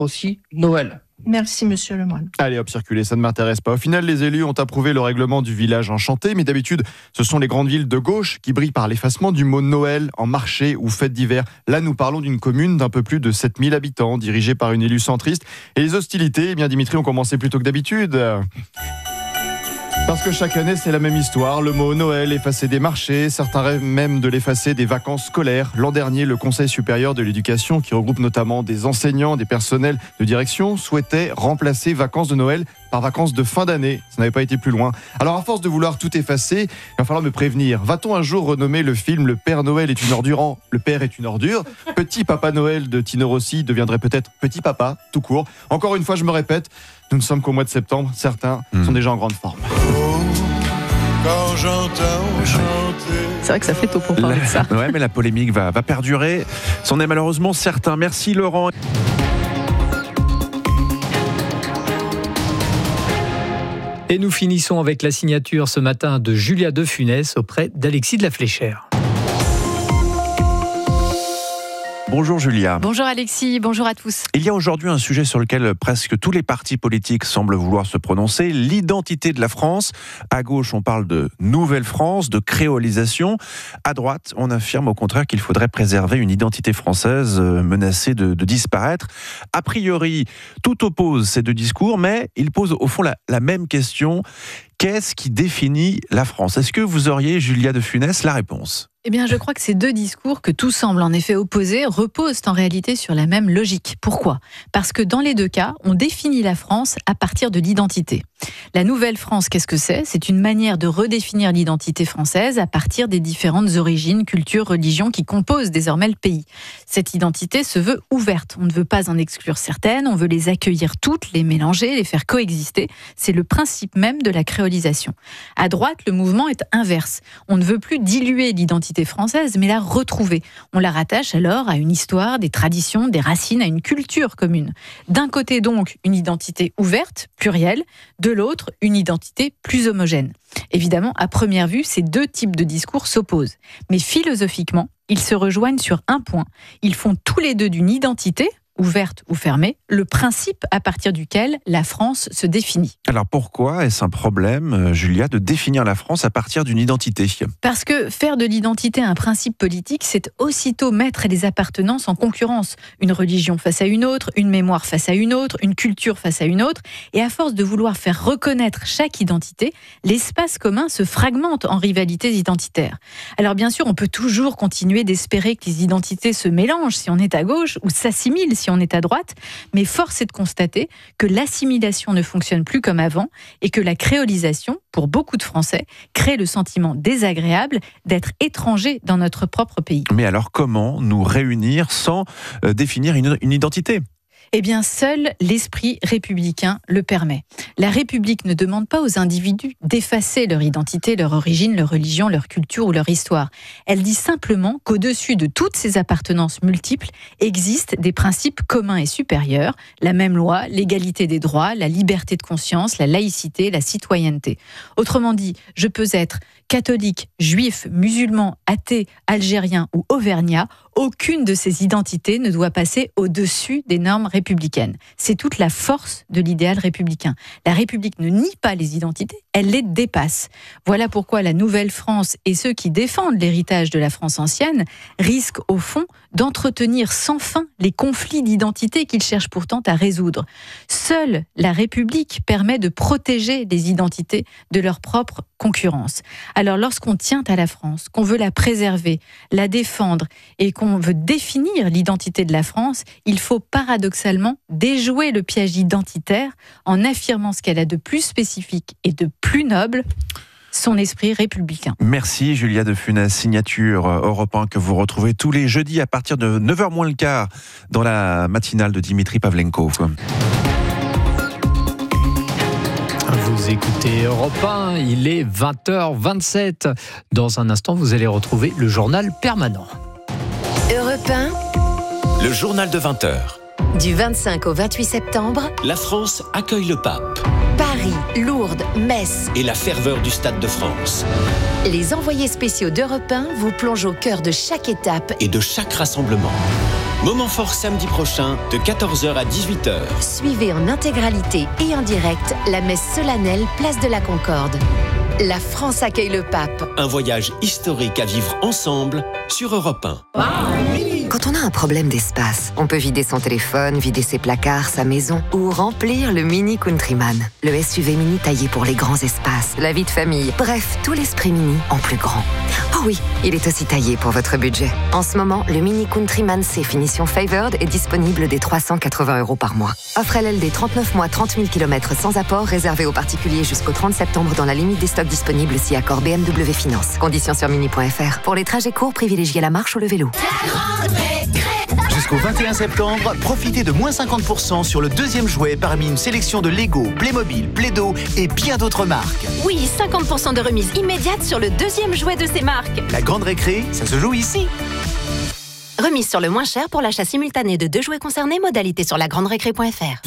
aussi Noël. Merci, monsieur Lemoine. Allez hop, circuler, ça ne m'intéresse pas. Au final, les élus ont approuvé le règlement du village enchanté, mais d'habitude, ce sont les grandes villes de gauche qui brillent par l'effacement du mot Noël en marché ou fête d'hiver. Là, nous parlons d'une commune d'un peu plus de 7000 habitants, dirigée par une élue centriste. Et les hostilités, eh bien Dimitri, ont commencé plus tôt que d'habitude. Parce que chaque année, c'est la même histoire. Le mot Noël effacé des marchés, certains rêvent même de l'effacer des vacances scolaires. L'an dernier, le Conseil supérieur de l'éducation, qui regroupe notamment des enseignants, des personnels de direction, souhaitait remplacer vacances de Noël par vacances de fin d'année. Ça n'avait pas été plus loin. Alors, à force de vouloir tout effacer, il va falloir me prévenir. Va-t-on un jour renommer le film Le Père Noël est une ordure en Le Père est une ordure ? Petit Papa Noël de Tino Rossi deviendrait peut-être Petit Papa, tout court. Encore une fois, je me répète, nous ne sommes qu'au mois de septembre. Certains sont déjà en grande forme. Quand j'entends chanter. C'est vrai que ça fait tôt pour parler de ça. Ouais, mais la polémique va perdurer. C'en est malheureusement certain. Merci Laurent. Et nous finissons avec la signature ce matin de Julia de Funès auprès d'Alexis de la Fléchère. Bonjour Julia. Bonjour Alexis, bonjour à tous. Il y a aujourd'hui un sujet sur lequel presque tous les partis politiques semblent vouloir se prononcer, l'identité de la France. À gauche, on parle de nouvelle France, de créolisation. À droite, on affirme au contraire qu'il faudrait préserver une identité française menacée de disparaître. A priori, tout oppose ces deux discours, mais ils posent au fond la même question. Qu'est-ce qui définit la France ? Est-ce que vous auriez, Julia de Funès, la réponse ? Eh bien, je crois que ces deux discours, que tout semble en effet opposer, reposent en réalité sur la même logique. Pourquoi ? Parce que dans les deux cas, on définit la France à partir de l'identité. La nouvelle France, qu'est-ce que c'est ? C'est une manière de redéfinir l'identité française à partir des différentes origines, cultures, religions qui composent désormais le pays. Cette identité se veut ouverte. On ne veut pas en exclure certaines, on veut les accueillir toutes, les mélanger, les faire coexister. C'est le principe même de la créolisation. À droite, le mouvement est inverse. On ne veut plus diluer l'identité française, mais la retrouver. On la rattache alors à une histoire, des traditions, des racines, à une culture commune. D'un côté donc, une identité ouverte, plurielle, de l'autre, une identité plus homogène. Évidemment, à première vue, ces deux types de discours s'opposent. Mais philosophiquement, ils se rejoignent sur un point. Ils font tous les deux d'une identité, ouverte ou fermée, le principe à partir duquel la France se définit. Alors pourquoi est-ce un problème, Julia, de définir la France à partir d'une identité ? Parce que faire de l'identité un principe politique, c'est aussitôt mettre les appartenances en concurrence. Une religion face à une autre, une mémoire face à une autre, une culture face à une autre. Et à force de vouloir faire reconnaître chaque identité, l'espace commun se fragmente en rivalités identitaires. Alors bien sûr, on peut toujours continuer d'espérer que les identités se mélangent si on est à gauche ou s'assimilent si on est à droite, mais force est de constater que l'assimilation ne fonctionne plus comme avant et que la créolisation, pour beaucoup de Français, crée le sentiment désagréable d'être étranger dans notre propre pays. Mais alors comment nous réunir sans définir une identité ? Eh bien, seul l'esprit républicain le permet. La République ne demande pas aux individus d'effacer leur identité, leur origine, leur religion, leur culture ou leur histoire. Elle dit simplement qu'au-dessus de toutes ces appartenances multiples existent des principes communs et supérieurs, la même loi, l'égalité des droits, la liberté de conscience, la laïcité, la citoyenneté. Autrement dit, je peux être catholique, juif, musulman, athée, algérien ou auvergnat, aucune de ces identités ne doit passer au-dessus des normes républicaines. C'est toute la force de l'idéal républicain. La République ne nie pas les identités, elle les dépasse. Voilà pourquoi la nouvelle France et ceux qui défendent l'héritage de la France ancienne risquent au fond d'entretenir sans fin les conflits d'identité qu'ils cherchent pourtant à résoudre. Seule la République permet de protéger les identités de leur propre concurrence. Alors lorsqu'on tient à la France, qu'on veut la préserver, la défendre et qu'on veut définir l'identité de la France, il faut paradoxalement déjouer le piège identitaire en affirmant ce qu'elle a de plus spécifique et de plus noble, son esprit républicain. Merci Julia de Funès, signature Europe 1 que vous retrouvez tous les jeudis à partir de 9h moins le quart dans la matinale de Dimitri Pavlenko. Vous écoutez Europe 1, il est 20h27. Dans un instant, vous allez retrouver le journal permanent. Europe 1, le journal de 20h. Du 25 au 28 septembre, La France accueille le pape. Paris, Lourdes, Metz Et la ferveur du Stade de France. Les envoyés spéciaux d'Europe 1 vous plongent au cœur de chaque étape Et de chaque rassemblement. Moment fort samedi prochain de 14h à 18h. Suivez en intégralité et en direct la messe solennelle Place de la Concorde. La France accueille le pape. Un voyage historique à vivre ensemble sur Europe 1. Quand on a un problème d'espace, on peut vider son téléphone, vider ses placards, sa maison ou remplir le Mini Countryman. Le SUV mini taillé pour les grands espaces, la vie de famille, bref, tout l'esprit mini en plus grand. Oh oui, il est aussi taillé pour votre budget. En ce moment, le Mini Countryman C finition Favored est disponible dès 380 € par mois. Offre LLD 39 mois, 30 000 km sans apport, réservé aux particuliers jusqu'au 30 septembre dans la limite des stocks disponibles si accord BMW Finance. Conditions sur mini.fr. Pour les trajets courts, privilégiez la marche ou le vélo. Jusqu'au 21 septembre, profitez de moins 50% sur le deuxième jouet parmi une sélection de Lego, Playmobil, Play-Doh et bien d'autres marques. Oui, 50% de remise immédiate sur le deuxième jouet de ces marques. La grande récré, ça se joue ici. Remise sur le moins cher pour l'achat simultané de 2 jouets concernés, modalité sur lagranderécré.fr.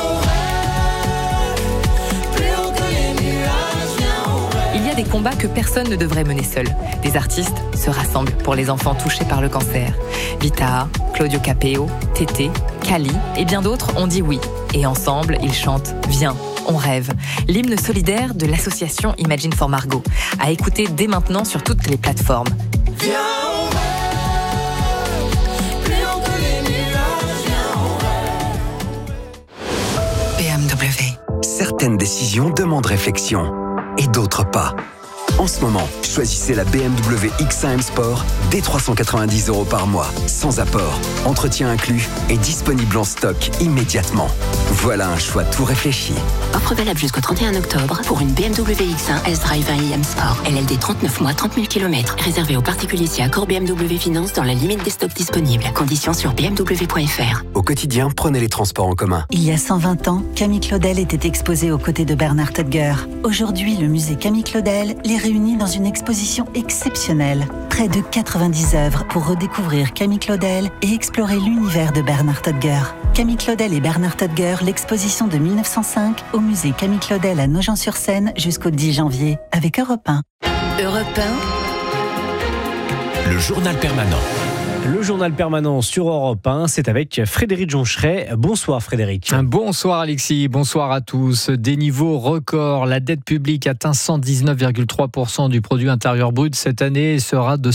Il y a des combats que personne ne devrait mener seul. Des artistes se rassemblent pour les enfants touchés par le cancer. Vita, Claudio Capeo, Tété, Kali et bien d'autres ont dit oui. Et ensemble, ils chantent « Viens, on rêve », l'hymne solidaire de l'association Imagine for Margot. À écouter dès maintenant sur toutes les plateformes. Viens, on rêve, plus haut que les nuages, viens, on rêve. BMW. Certaines décisions demandent réflexion et d'autres pas. En ce moment, choisissez la BMW X1 M Sport dès 390 € par mois, sans apport, entretien inclus et disponible en stock immédiatement. Voilà un choix tout réfléchi. Offre valable jusqu'au 31 octobre pour une BMW X1 S-Drive 1i M Sport. LLD 39 mois, 30 000 km. Réservé aux particuliers si accord BMW Finance dans la limite des stocks disponibles. Conditions sur bmw.fr. Au quotidien, prenez les transports en commun. Il y a 120 ans, Camille Claudel était exposée aux côtés de Bernard Todger. Aujourd'hui, le musée Camille Claudel les réunit dans une exposition exceptionnelle. Près de 90 œuvres pour redécouvrir Camille Claudel et explorer l'univers de Bernard Todger. Camille Claudel et Bernard Todger, l'exposition de 1905 au musée Camille Claudel à Nogent-sur-Seine jusqu'au 10 janvier avec Europe 1. Europe 1. Le journal permanent. Le journal permanent sur Europe 1, c'est avec Frédéric Joncheret. Bonsoir Frédéric. Bonsoir Alexis, bonsoir à tous. Des niveaux records, la dette publique atteint 119,3% du produit intérieur brut cette année et sera de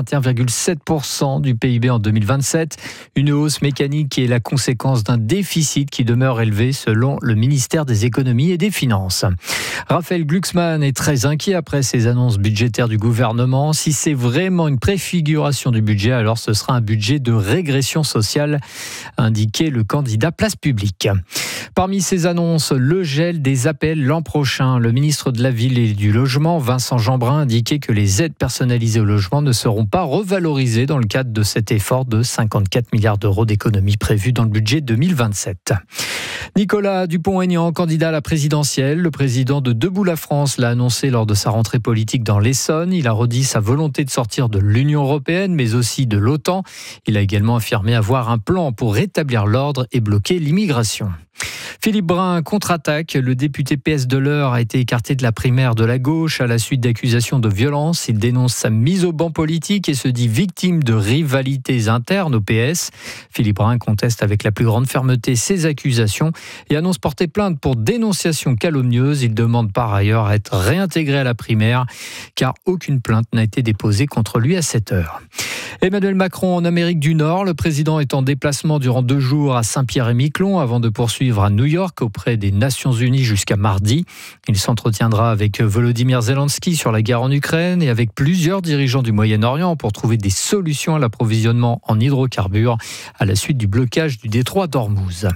121,7% du PIB en 2027. Une hausse mécanique qui est la conséquence d'un déficit qui demeure élevé selon le ministère des Économies et des Finances. Raphaël Glucksmann est très inquiet après ces annonces budgétaires du gouvernement. Si c'est vraiment une préfiguration du budget, alors ce sera un budget de régression sociale, a indiqué le candidat Place Publique. Parmi ces annonces, le gel des APL l'an prochain. Le ministre de la Ville et du Logement, Vincent Jeanbrun, a indiqué que les aides personnalisées au logement ne seront pas revalorisées dans le cadre de cet effort de 54 milliards d'euros d'économies prévues dans le budget 2027. Nicolas Dupont-Aignan, candidat à la présidentielle, le président de Debout la France l'a annoncé lors de sa rentrée politique dans l'Essonne. Il a redit sa volonté de sortir de l'Union européenne, mais aussi de l'OTAN. Il a également affirmé avoir un plan pour rétablir l'ordre et bloquer l'immigration. Philippe Brun contre-attaque. Le député PS de l'Eure a été écarté de la primaire de la gauche à la suite d'accusations de violence. Il dénonce sa mise au banc politique et se dit victime de rivalités internes au PS. Philippe Brun conteste avec la plus grande fermeté ces accusations et annonce porter plainte pour dénonciation calomnieuse. Il demande par ailleurs à être réintégré à la primaire car aucune plainte n'a été déposée contre lui à cette heure. Emmanuel Macron en Amérique du Nord. Le président est en déplacement durant 2 jours à Saint-Pierre-et-Miquelon avant de poursuivre à New York auprès des Nations Unies jusqu'à mardi. Il s'entretiendra avec Volodymyr Zelensky sur la guerre en Ukraine et avec plusieurs dirigeants du Moyen-Orient pour trouver des solutions à l'approvisionnement en hydrocarbures à la suite du blocage du détroit d'Ormuz.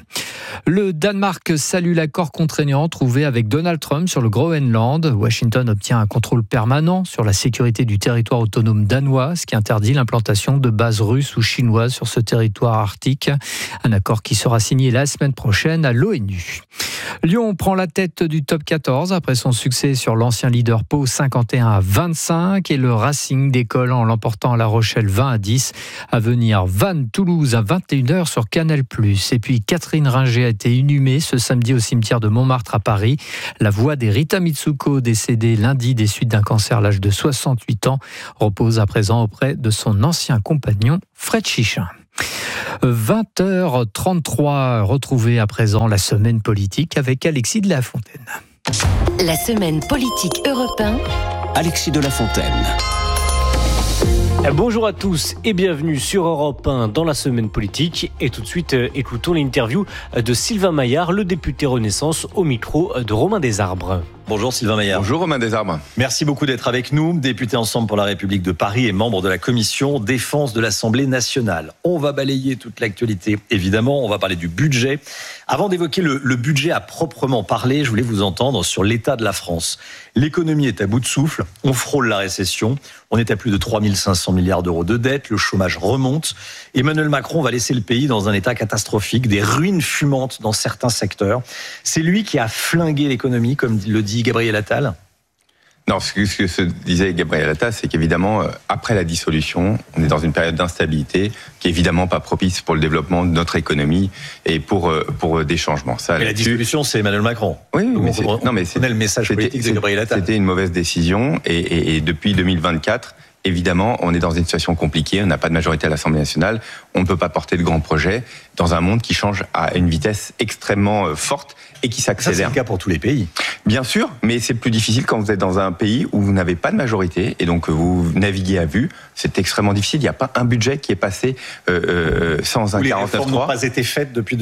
Le Danemark salue l'accord contraignant trouvé avec Donald Trump sur le Groenland. Washington obtient un contrôle permanent sur la sécurité du territoire autonome danois, ce qui interdit l'implantation de bases russes ou chinoises sur ce territoire arctique. Un accord qui sera signé la semaine prochaine à l'ONU. Lyon prend la tête du top 14 après son succès sur l'ancien leader Pau 51-25 et le Racing décolle en l'emportant à La Rochelle 20-10. À venir, Vannes-Toulouse à 21h sur Canal+. Et puis Catherine Ringer a été inhumée ce samedi au cimetière de Montmartre à Paris. La voix d'Erita Mitsuko, décédée lundi des suites d'un cancer à l'âge de 68 ans, repose à présent auprès de son ancien compagnon Fred Chichin. 20h33, retrouvez à présent la semaine politique avec Alexis de la Fontaine. La semaine politique Europe 1. Alexis de la Fontaine. Bonjour à tous et bienvenue sur Europe 1 dans la semaine politique. Et tout de suite, écoutons l'interview de Sylvain Maillard, le député Renaissance, au micro de Romain Desarbres. Bonjour Sylvain Maillard. Bonjour Romain Desarbres. Merci beaucoup d'être avec nous, député Ensemble pour la République de Paris et membre de la commission défense de l'Assemblée nationale. On va balayer toute l'actualité, évidemment, on va parler du budget. Avant d'évoquer le budget à proprement parler, je voulais vous entendre sur l'état de la France. L'économie est à bout de souffle, on frôle la récession, on est à plus de 3 500 milliards d'euros de dette, le chômage remonte. Emmanuel Macron va laisser le pays dans un état catastrophique, des ruines fumantes dans certains secteurs. C'est lui qui a flingué l'économie, comme le dit Gabriel Attal. Non, ce que se disait Gabriel Attal, c'est qu'évidemment, après la dissolution, on est dans une période d'instabilité qui est évidemment pas propice pour le développement de notre économie et pour des changements. Ça, mais la dissolution, c'est Emmanuel Macron. Oui, mais c'est le message politique de Gabriel Attal. C'était une mauvaise décision et depuis 2024, évidemment, on est dans une situation compliquée, on n'a pas de majorité à l'Assemblée nationale, on ne peut pas porter de grands projets dans un monde qui change à une vitesse extrêmement forte et qui s'accélère. Ça, c'est le cas pour tous les pays. Bien sûr, mais c'est plus difficile quand vous êtes dans un pays où vous n'avez pas de majorité et donc vous naviguez à vue. C'est extrêmement difficile. Il n'y a pas un budget qui est passé sans un 49.3. Les réformes n'ont pas été faites depuis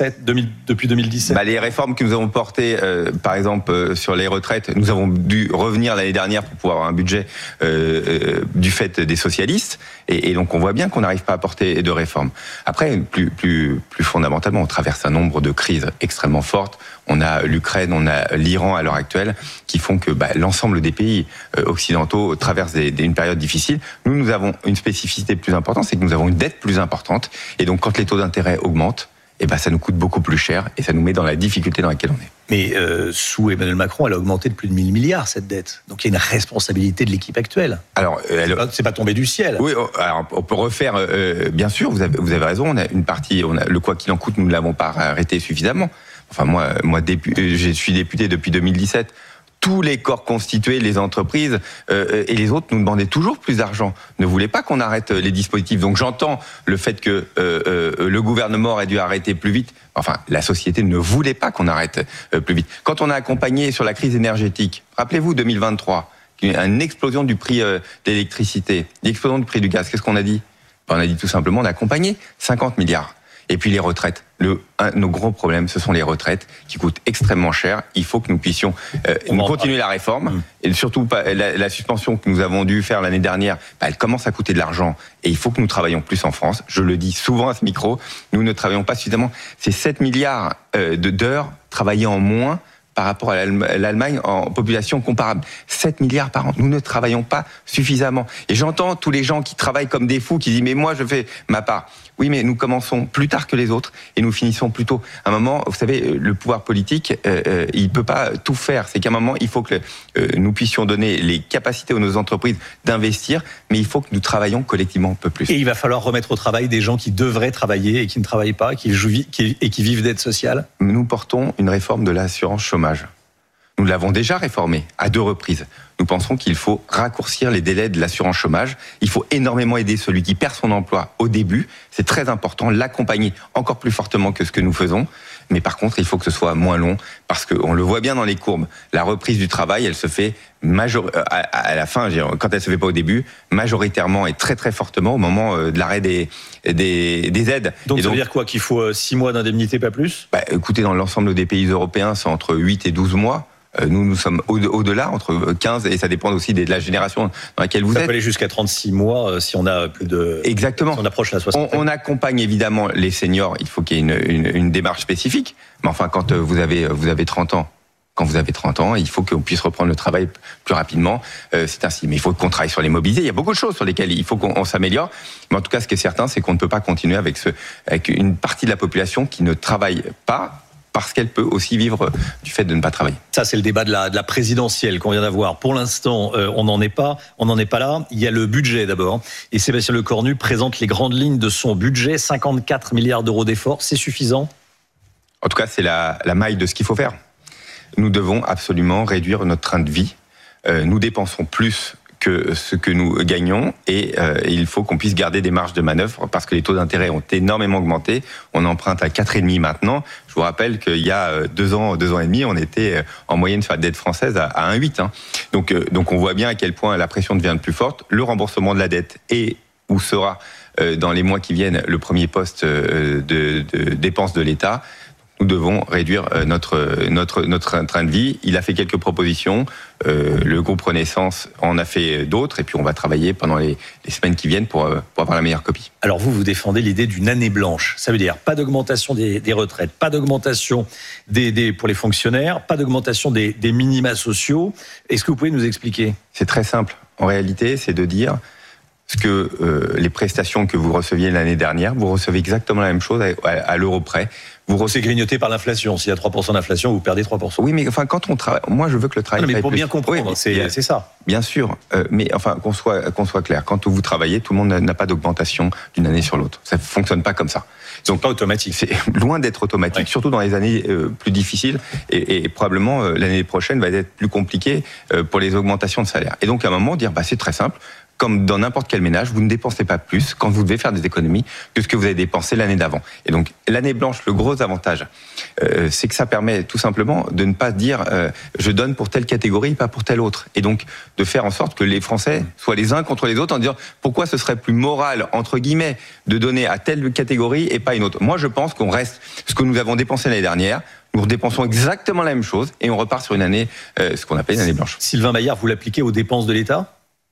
2017. Les réformes que nous avons portées, par exemple sur les retraites, nous avons dû revenir l'année dernière pour pouvoir avoir un budget du fait des socialistes. Et donc on voit bien qu'on n'arrive pas à porter de réformes. Après, plus fondamentalement, on traverse un nombre de crises extrêmement fortes. On a l'Ukraine, on a l'Iran à l'heure actuelle, qui font que l'ensemble des pays occidentaux traversent une période difficile. Nous avons une spécificité plus importante, c'est que nous avons une dette plus importante. Et donc, quand les taux d'intérêt augmentent, ça nous coûte beaucoup plus cher et ça nous met dans la difficulté dans laquelle on est. Mais sous Emmanuel Macron, elle a augmenté de plus de 1 000 milliards, cette dette. Donc il y a une responsabilité de l'équipe actuelle. Alors, c'est pas tombé du ciel. Oui, alors on peut refaire, bien sûr, vous avez raison, on a une partie, le quoi qu'il en coûte, nous ne l'avons pas arrêté suffisamment. Enfin, moi, je suis député depuis 2017. Tous les corps constitués, les entreprises et les autres nous demandaient toujours plus d'argent, ne voulaient pas qu'on arrête les dispositifs. Donc j'entends le fait que le gouvernement aurait dû arrêter plus vite. Enfin, la société ne voulait pas qu'on arrête plus vite. Quand on a accompagné sur la crise énergétique, rappelez-vous 2023, une explosion du prix de l'électricité, l'explosion du prix du gaz, qu'est-ce qu'on a dit ? On a dit tout simplement, on a accompagné 50 milliards. Et puis les retraites. Nos gros problèmes, ce sont les retraites qui coûtent extrêmement cher. Il faut que nous puissions continuer la réforme. Et surtout, la suspension que nous avons dû faire l'année dernière, elle commence à coûter de l'argent. Et il faut que nous travaillions plus en France. Je le dis souvent à ce micro, nous ne travaillons pas suffisamment. C'est 7 milliards d'heures travaillées en moins par rapport à l'Allemagne en population comparable. 7 milliards par an. Nous ne travaillons pas suffisamment. Et j'entends tous les gens qui travaillent comme des fous, qui disent « mais moi, je fais ma part ». Oui, mais nous commençons plus tard que les autres et nous finissons plus tôt. À un moment, vous savez, le pouvoir politique, il ne peut pas tout faire. C'est qu'à un moment, il faut que nous puissions donner les capacités à nos entreprises d'investir, mais il faut que nous travaillions collectivement un peu plus. Et il va falloir remettre au travail des gens qui devraient travailler et qui ne travaillent pas, et qui vivent d'aide sociale. Nous portons une réforme de l'assurance chômage. Nous l'avons déjà réformée à 2 reprises. Nous pensons qu'il faut raccourcir les délais de l'assurance chômage. Il faut énormément aider celui qui perd son emploi au début. C'est très important, l'accompagner encore plus fortement que ce que nous faisons. Mais par contre, il faut que ce soit moins long, parce qu'on le voit bien dans les courbes. La reprise du travail, elle se fait à la fin, quand elle se fait pas au début, majoritairement et très très fortement au moment de l'arrêt des aides. Donc ça veut dire quoi ? Qu'il faut 6 mois d'indemnité, pas plus ? Écoutez, dans l'ensemble des pays européens, c'est entre 8 et 12 mois. Nous sommes au-delà, entre 15, et ça dépend aussi de la génération dans laquelle vous êtes. Ça peut aller jusqu'à 36 mois si on a plus de... Exactement. Si on approche la soixantaine. On accompagne évidemment les seniors, il faut qu'il y ait une démarche spécifique. Mais enfin, quand vous avez 30 ans, il faut qu'on puisse reprendre le travail plus rapidement. C'est ainsi. Mais il faut qu'on travaille sur les mobilités. Il y a beaucoup de choses sur lesquelles il faut qu'on s'améliore. Mais en tout cas, ce qui est certain, c'est qu'on ne peut pas continuer avec une partie de la population qui ne travaille pas, parce qu'elle peut aussi vivre du fait de ne pas travailler. Ça, c'est le débat de la présidentielle qu'on vient d'avoir. Pour l'instant, on n'en est pas là. Il y a le budget d'abord. Et Sébastien Lecornu présente les grandes lignes de son budget. 54 milliards d'euros d'efforts, c'est suffisant ? En tout cas, c'est la maille de ce qu'il faut faire. Nous devons absolument réduire notre train de vie. Nous dépensons plus que ce que nous gagnons et il faut qu'on puisse garder des marges de manœuvre parce que les taux d'intérêt ont énormément augmenté. On emprunte à 4,5 maintenant. Je vous rappelle qu'il y a 2 ans et demi, on était en moyenne sur la dette française à 1,8. Hein. Donc on voit bien à quel point la pression devient plus forte. Le remboursement de la dette est ou sera dans les mois qui viennent le premier poste de dépenses de l'État. Nous devons réduire notre train de vie. Il a fait quelques propositions. Le groupe Renaissance en a fait d'autres. Et puis, on va travailler pendant les semaines qui viennent pour avoir la meilleure copie. Alors, vous défendez l'idée d'une année blanche. Ça veut dire pas d'augmentation des retraites, pas d'augmentation pour les fonctionnaires, pas d'augmentation des minima sociaux. Est-ce que vous pouvez nous expliquer ? C'est très simple. En réalité, c'est de dire ce que les prestations que vous receviez l'année dernière, vous recevez exactement la même chose à l'euro près. C'est grignoté par l'inflation. S'il y a 3% d'inflation, vous perdez 3%. Oui, mais enfin, quand on travaille, moi je veux que le travail. Non, mais pour plus. bien comprendre, oui, c'est ça. Bien sûr, mais enfin qu'on soit clair. Quand vous travaillez, tout le monde n'a pas d'augmentation d'une année sur l'autre. Ça ne fonctionne pas comme ça. Donc pas automatique. C'est loin d'être automatique, oui. Surtout dans les années plus difficiles et probablement l'année prochaine va être plus compliquée pour les augmentations de salaire. Et donc à un moment dire c'est très simple. Comme dans n'importe quel ménage, vous ne dépensez pas plus quand vous devez faire des économies que ce que vous avez dépensé l'année d'avant. Et donc, l'année blanche, le gros avantage, c'est que ça permet tout simplement de ne pas dire je donne pour telle catégorie, pas pour telle autre. Et donc, de faire en sorte que les Français soient les uns contre les autres en disant pourquoi ce serait plus moral, entre guillemets, de donner à telle catégorie et pas une autre. Moi, je pense qu'on reste ce que nous avons dépensé l'année dernière. Nous dépensons exactement la même chose et on repart sur une année, ce qu'on appelle une année blanche. Sylvain Maillard, vous l'appliquez aux dépenses de l'État ?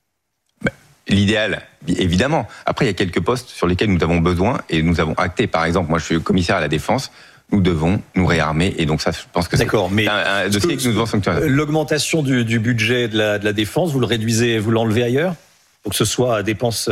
L'idéal, évidemment. Après, il y a quelques postes sur lesquels nous avons besoin et nous avons acté. Par exemple, moi, je suis commissaire à la Défense. Nous devons nous réarmer et donc ça, je pense que c'est un dossier que nous devons sanctionner. L'augmentation du budget de la Défense, vous le réduisez, vous l'enlevez ailleurs pour que ce soit dépenses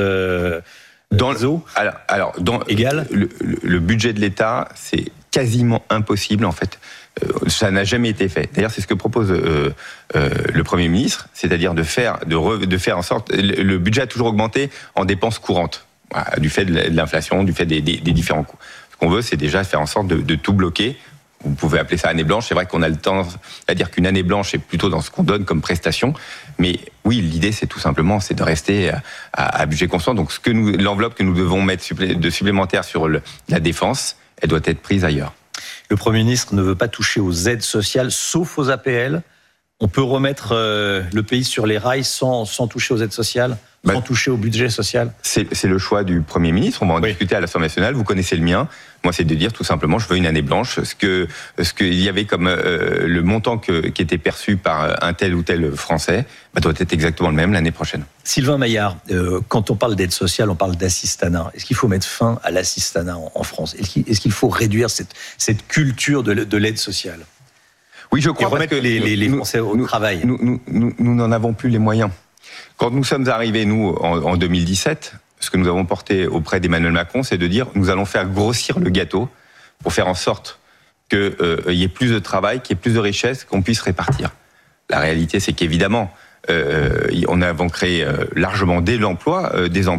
égal. Le budget de l'État, c'est quasiment impossible en fait. Ça n'a jamais été fait. D'ailleurs, c'est ce que propose le Premier ministre, c'est-à-dire de faire en sorte. Le budget a toujours augmenté en dépenses courantes, du fait de l'inflation, du fait des différents coûts. Ce qu'on veut, c'est déjà faire en sorte de tout bloquer. Vous pouvez appeler ça année blanche. C'est vrai qu'on a le temps à dire qu'une année blanche est plutôt dans ce qu'on donne comme prestation. Mais oui, l'idée, c'est tout simplement, c'est de rester à budget constant. Donc, l'enveloppe que nous devons mettre de supplémentaire sur la défense, elle doit être prise ailleurs. Le Premier ministre ne veut pas toucher aux aides sociales, sauf aux APL. On peut remettre le pays sur les rails sans toucher aux aides sociales, sans toucher au budget social. C'est le choix du Premier ministre. On va en discuter à l'Assemblée nationale. Vous connaissez le mien. Moi, c'est de dire tout simplement, je veux une année blanche. Ce qu'il y avait comme le montant qui était perçu par un tel ou tel Français doit être exactement le même l'année prochaine. Sylvain Maillard, quand on parle d'aide sociale, on parle d'assistanat. Est-ce qu'il faut mettre fin à l'assistanat en France ? Est-ce qu'il faut réduire cette culture de l'aide sociale ? Oui, je crois parce que les Français au travail. Nous n'en avons plus les moyens. Quand nous sommes arrivés, nous, en 2017, ce que nous avons porté auprès d'Emmanuel Macron, c'est de dire nous allons faire grossir le gâteau pour faire en sorte qu'il y ait plus de travail, qu'il y ait plus de richesse, qu'on puisse répartir. La réalité, c'est qu'évidemment, on a créé largement des emplois,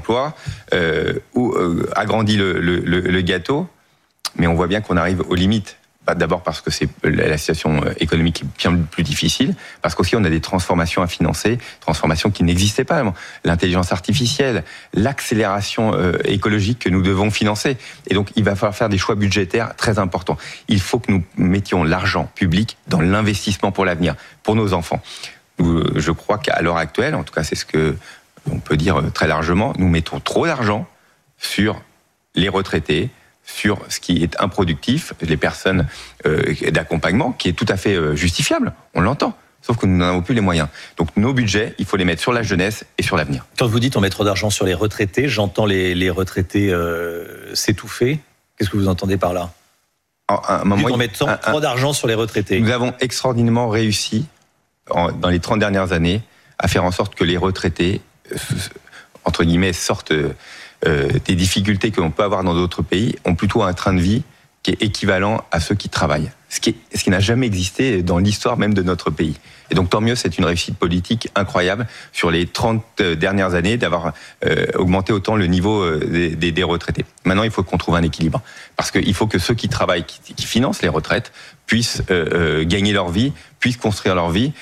agrandi le gâteau, mais on voit bien qu'on arrive aux limites. D'abord parce que c'est la situation économique est bien plus difficile, parce qu'aussi on a des transformations à financer, transformations qui n'existaient pas. L'intelligence artificielle, l'accélération écologique que nous devons financer. Et donc il va falloir faire des choix budgétaires très importants. Il faut que nous mettions l'argent public dans l'investissement pour l'avenir, pour nos enfants. Je crois qu'à l'heure actuelle, en tout cas c'est ce que on peut dire très largement, nous mettons trop d'argent sur les retraités, sur ce qui est improductif, les personnes d'accompagnement, qui est tout à fait justifiable, on l'entend, sauf que nous n'en avons plus les moyens. Donc nos budgets, il faut les mettre sur la jeunesse et sur l'avenir. Quand vous dites on met trop d'argent sur les retraités, j'entends les retraités s'étouffer. Qu'est-ce que vous entendez par là ? On met trop d'argent sur les retraités. Nous avons extraordinairement réussi, dans les 30 dernières années, à faire en sorte que les retraités, entre guillemets, sortent des difficultés que l'on peut avoir dans d'autres pays, ont plutôt un train de vie qui est équivalent à ceux qui travaillent. ce qui n'a jamais existé dans l'histoire même de notre pays. Et donc tant mieux, c'est une réussite politique incroyable sur les 30 dernières années d'avoir augmenté autant le niveau des retraités. Maintenant, il faut qu'on trouve un équilibre. Parce qu'il faut que ceux qui travaillent, qui financent les retraites, puissent gagner leur vie, puissent construire leur vie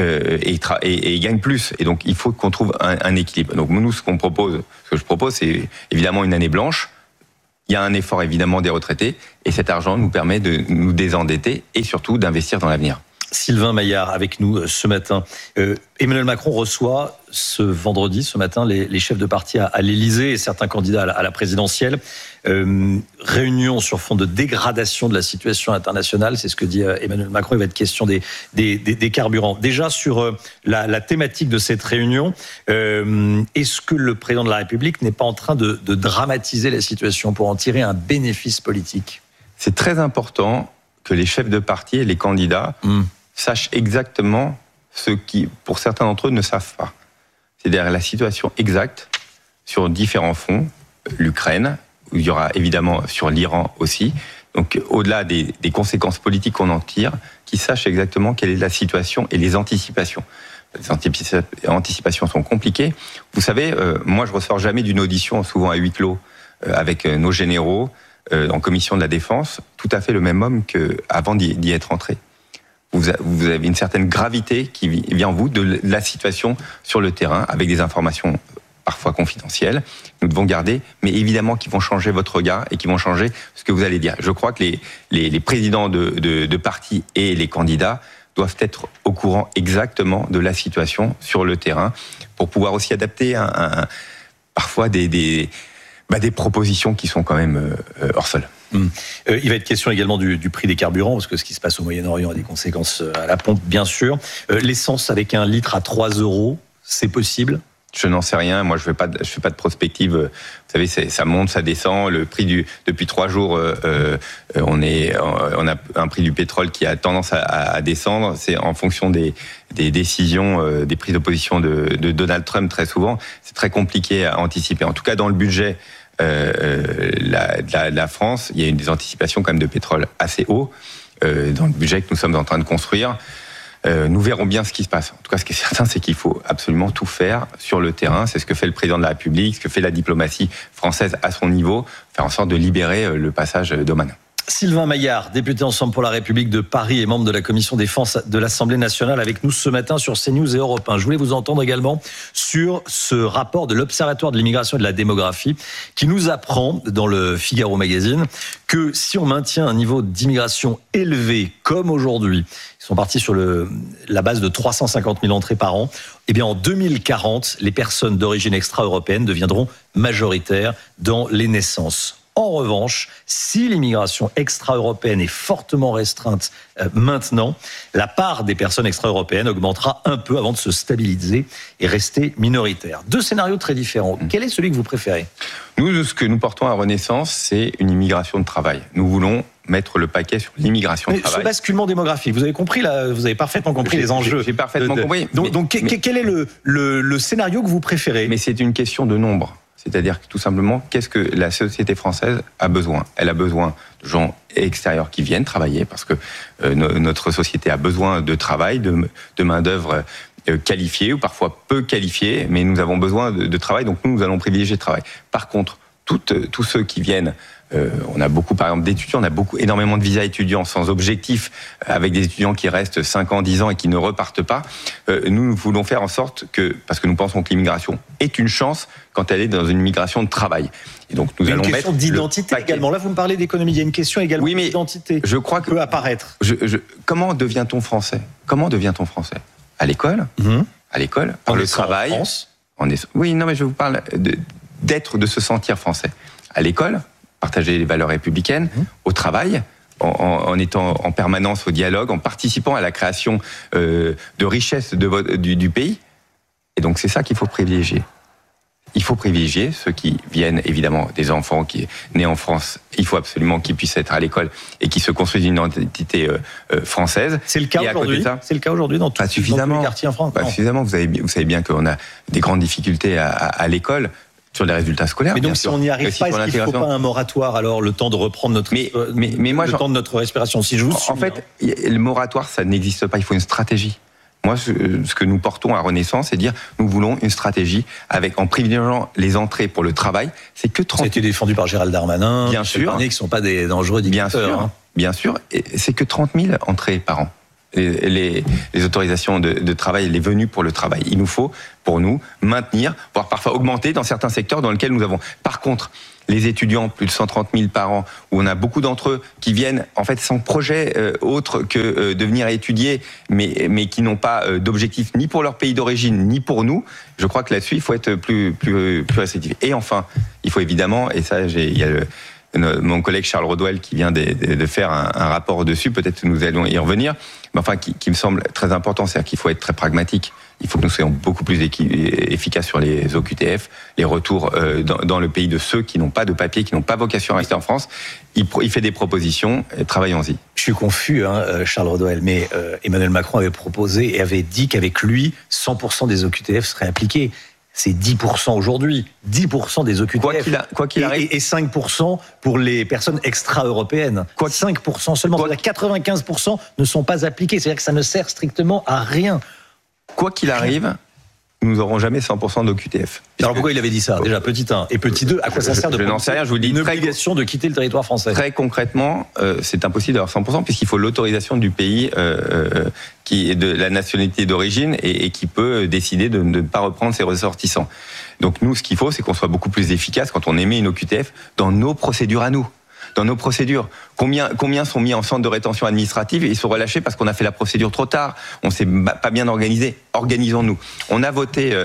et gagnent plus. Et donc il faut qu'on trouve un équilibre. Donc nous, ce que je propose, c'est évidemment une année blanche. Il y a un effort évidemment des retraités et cet argent nous permet de nous désendetter et surtout d'investir dans l'avenir. Sylvain Maillard avec nous ce matin. Emmanuel Macron reçoit ce vendredi, ce matin, les chefs de parti à l'Élysée et certains candidats à la présidentielle. Réunion sur fond de dégradation de la situation internationale, c'est ce que dit Emmanuel Macron. Il va être question des carburants. Déjà sur la thématique de cette réunion, est-ce que le président de la République n'est pas en train de dramatiser la situation pour en tirer un bénéfice politique ? C'est très important que les chefs de parti et les candidats sachent exactement ce qui, pour certains d'entre eux, ne savent pas. C'est-à-dire la situation exacte sur différents fronts, l'Ukraine, où il y aura évidemment sur l'Iran aussi. Donc au-delà des conséquences politiques qu'on en tire, qu'ils sachent exactement quelle est la situation et les anticipations. Les anticipations sont compliquées. Vous savez, moi je ressors jamais d'une audition, souvent à huis clos, avec nos généraux, en commission de la défense, tout à fait le même homme qu'avant d'y être entré. Vous avez une certaine gravité qui vient en vous de la situation sur le terrain, avec des informations parfois confidentielles. Nous devons garder, mais évidemment qui vont changer votre regard et qui vont changer ce que vous allez dire. Je crois que les présidents de partis et les candidats doivent être au courant exactement de la situation sur le terrain pour pouvoir aussi adapter parfois des propositions qui sont quand même hors sol. Il va être question également du prix des carburants, parce que ce qui se passe au Moyen-Orient a des conséquences à la pompe, bien sûr. L'essence avec un litre à 3 €, c'est possible ? Je n'en sais rien. Moi, je fais pas de prospective. Vous savez, ça monte, ça descend. Le prix depuis 3 jours, on a un prix du pétrole qui a tendance à descendre. C'est en fonction des décisions, des prises de position de Donald Trump très souvent. C'est très compliqué à anticiper. En tout cas, dans le budget la France, il y a des anticipations quand même de pétrole assez haut dans le budget que nous sommes en train de construire. Nous verrons bien ce qui se passe. En tout cas, ce qui est certain, c'est qu'il faut absolument tout faire sur le terrain. C'est ce que fait le président de la République, ce que fait la diplomatie française à son niveau, faire en sorte de libérer le passage d'Oman. Sylvain Maillard, député Ensemble pour la République de Paris et membre de la commission défense de l'Assemblée nationale, avec nous ce matin sur CNews et Europe 1. Je voulais vous entendre également sur ce rapport de l'Observatoire de l'immigration et de la démographie qui nous apprend dans le Figaro Magazine que si on maintient un niveau d'immigration élevé comme aujourd'hui, ils sont partis sur la base de 350 000 entrées par an, eh bien en 2040, les personnes d'origine extra-européenne deviendront majoritaires dans les naissances. En revanche, si l'immigration extra-européenne est fortement restreinte maintenant, la part des personnes extra-européennes augmentera un peu avant de se stabiliser et rester minoritaire. Deux scénarios très différents. Quel est celui que vous préférez ? Nous, ce que nous portons à Renaissance, c'est une immigration de travail. Nous voulons mettre le paquet sur l'immigration de travail. Ce basculement démographique, vous avez compris là, vous avez parfaitement compris les enjeux. J'ai parfaitement compris. Donc, quel est le scénario que vous préférez ? Mais c'est une question de nombre. C'est-à-dire que tout simplement, qu'est-ce que la société française a besoin ? Elle a besoin de gens extérieurs qui viennent travailler, parce que notre société a besoin de travail, de main-d'œuvre qualifiée ou parfois peu qualifiée, mais nous avons besoin de travail, donc nous allons privilégier le travail. Par contre, tous ceux qui viennent, on a beaucoup par exemple d'étudiants, on a énormément de visas étudiants sans objectif, avec des étudiants qui restent 5 ans, 10 ans et qui ne repartent pas. Nous voulons faire en sorte que, parce que nous pensons que l'immigration est une chance quand elle est dans une migration de travail. Et donc nous allons mettre une question d'identité également. Là, vous me parlez d'économie, il y a une question également d'identité. Je crois que peut apparaître. Comment devient-on français ? Comment devient-on français ? À l'école, à l'école, par le travail. En France. Oui, non, mais je vous parle de se sentir français. À l'école, partager les valeurs républicaines, au travail, en étant en permanence au dialogue, en participant à la création de richesses du pays. Et donc c'est ça qu'il faut privilégier. Il faut privilégier ceux qui viennent, évidemment, des enfants qui sont nés en France. Il faut absolument qu'ils puissent être à l'école et qu'ils se construisent une identité française. C'est le cas aujourd'hui. C'est le cas aujourd'hui dans tous les quartiers en France. Pas suffisamment. Vous savez bien qu'on a des grandes difficultés à l'école. sur les résultats scolaires. Mais donc, bien si sûr. on n'y arrive pas, est-ce qu'il ne faut pas un moratoire, alors, le temps de reprendre notre, temps de notre respiration? Si je vous suis, en fait, le moratoire, ça n'existe pas. Il faut une stratégie. Moi, ce que nous portons à Renaissance, c'est de dire, nous voulons une stratégie en privilégiant les entrées pour le travail. C'est que 30 000. Ça a été défendu par Gérald Darmanin. Bien sûr. Qui ne sont pas des dangereux dictateurs. Bien sûr. Et c'est que 30 000 entrées par an. Les autorisations de travail, les venues pour le travail. Il nous faut, pour nous, maintenir, voire parfois augmenter dans certains secteurs dans lesquels nous avons. Par contre, les étudiants, plus de 130 000 par an, où on a beaucoup d'entre eux qui viennent en fait sans projet autre que de venir étudier, mais qui n'ont pas d'objectif ni pour leur pays d'origine, ni pour nous, je crois que là-dessus, il faut être plus restrictif. Et enfin, il faut évidemment, et ça, il y a mon collègue Charles Rodwell qui vient de faire un rapport dessus, peut-être que nous allons y revenir, mais enfin qui me semble très important, c'est-à-dire qu'il faut être très pragmatique. Il faut que nous soyons beaucoup plus efficaces sur les OQTF, les retours dans le pays de ceux qui n'ont pas de papier, qui n'ont pas vocation à rester en France. Il fait des propositions, travaillons-y. Je suis confus, Charles Rodwell, mais Emmanuel Macron avait proposé et avait dit qu'avec lui, 100% des OQTF seraient appliqués. C'est 10% aujourd'hui, 10% des OQTF. Quoi qu'il arrive. Et 5% pour les personnes extra-européennes. 5% seulement. C'est-à-dire 95% ne sont pas appliqués. C'est-à-dire que ça ne sert strictement à rien. Quoi qu'il arrive, nous n'aurons jamais 100% d'OQTF. Alors pourquoi il avait dit ça? Déjà, petit 1. Et petit 2, à quoi ça sert de n'en sais rien, je vous le dis. Une obligation de quitter le territoire français? Très concrètement, c'est impossible d'avoir 100% puisqu'il faut l'autorisation du pays qui est de la nationalité d'origine et qui peut décider de ne pas reprendre ses ressortissants. Donc nous, ce qu'il faut, c'est qu'on soit beaucoup plus efficace quand on émet une OQTF dans nos procédures à nous. Dans nos procédures. Combien sont mis en centre de rétention administrative et ils sont relâchés parce qu'on a fait la procédure trop tard, on s'est pas bien organisé. Organisons-nous. On a voté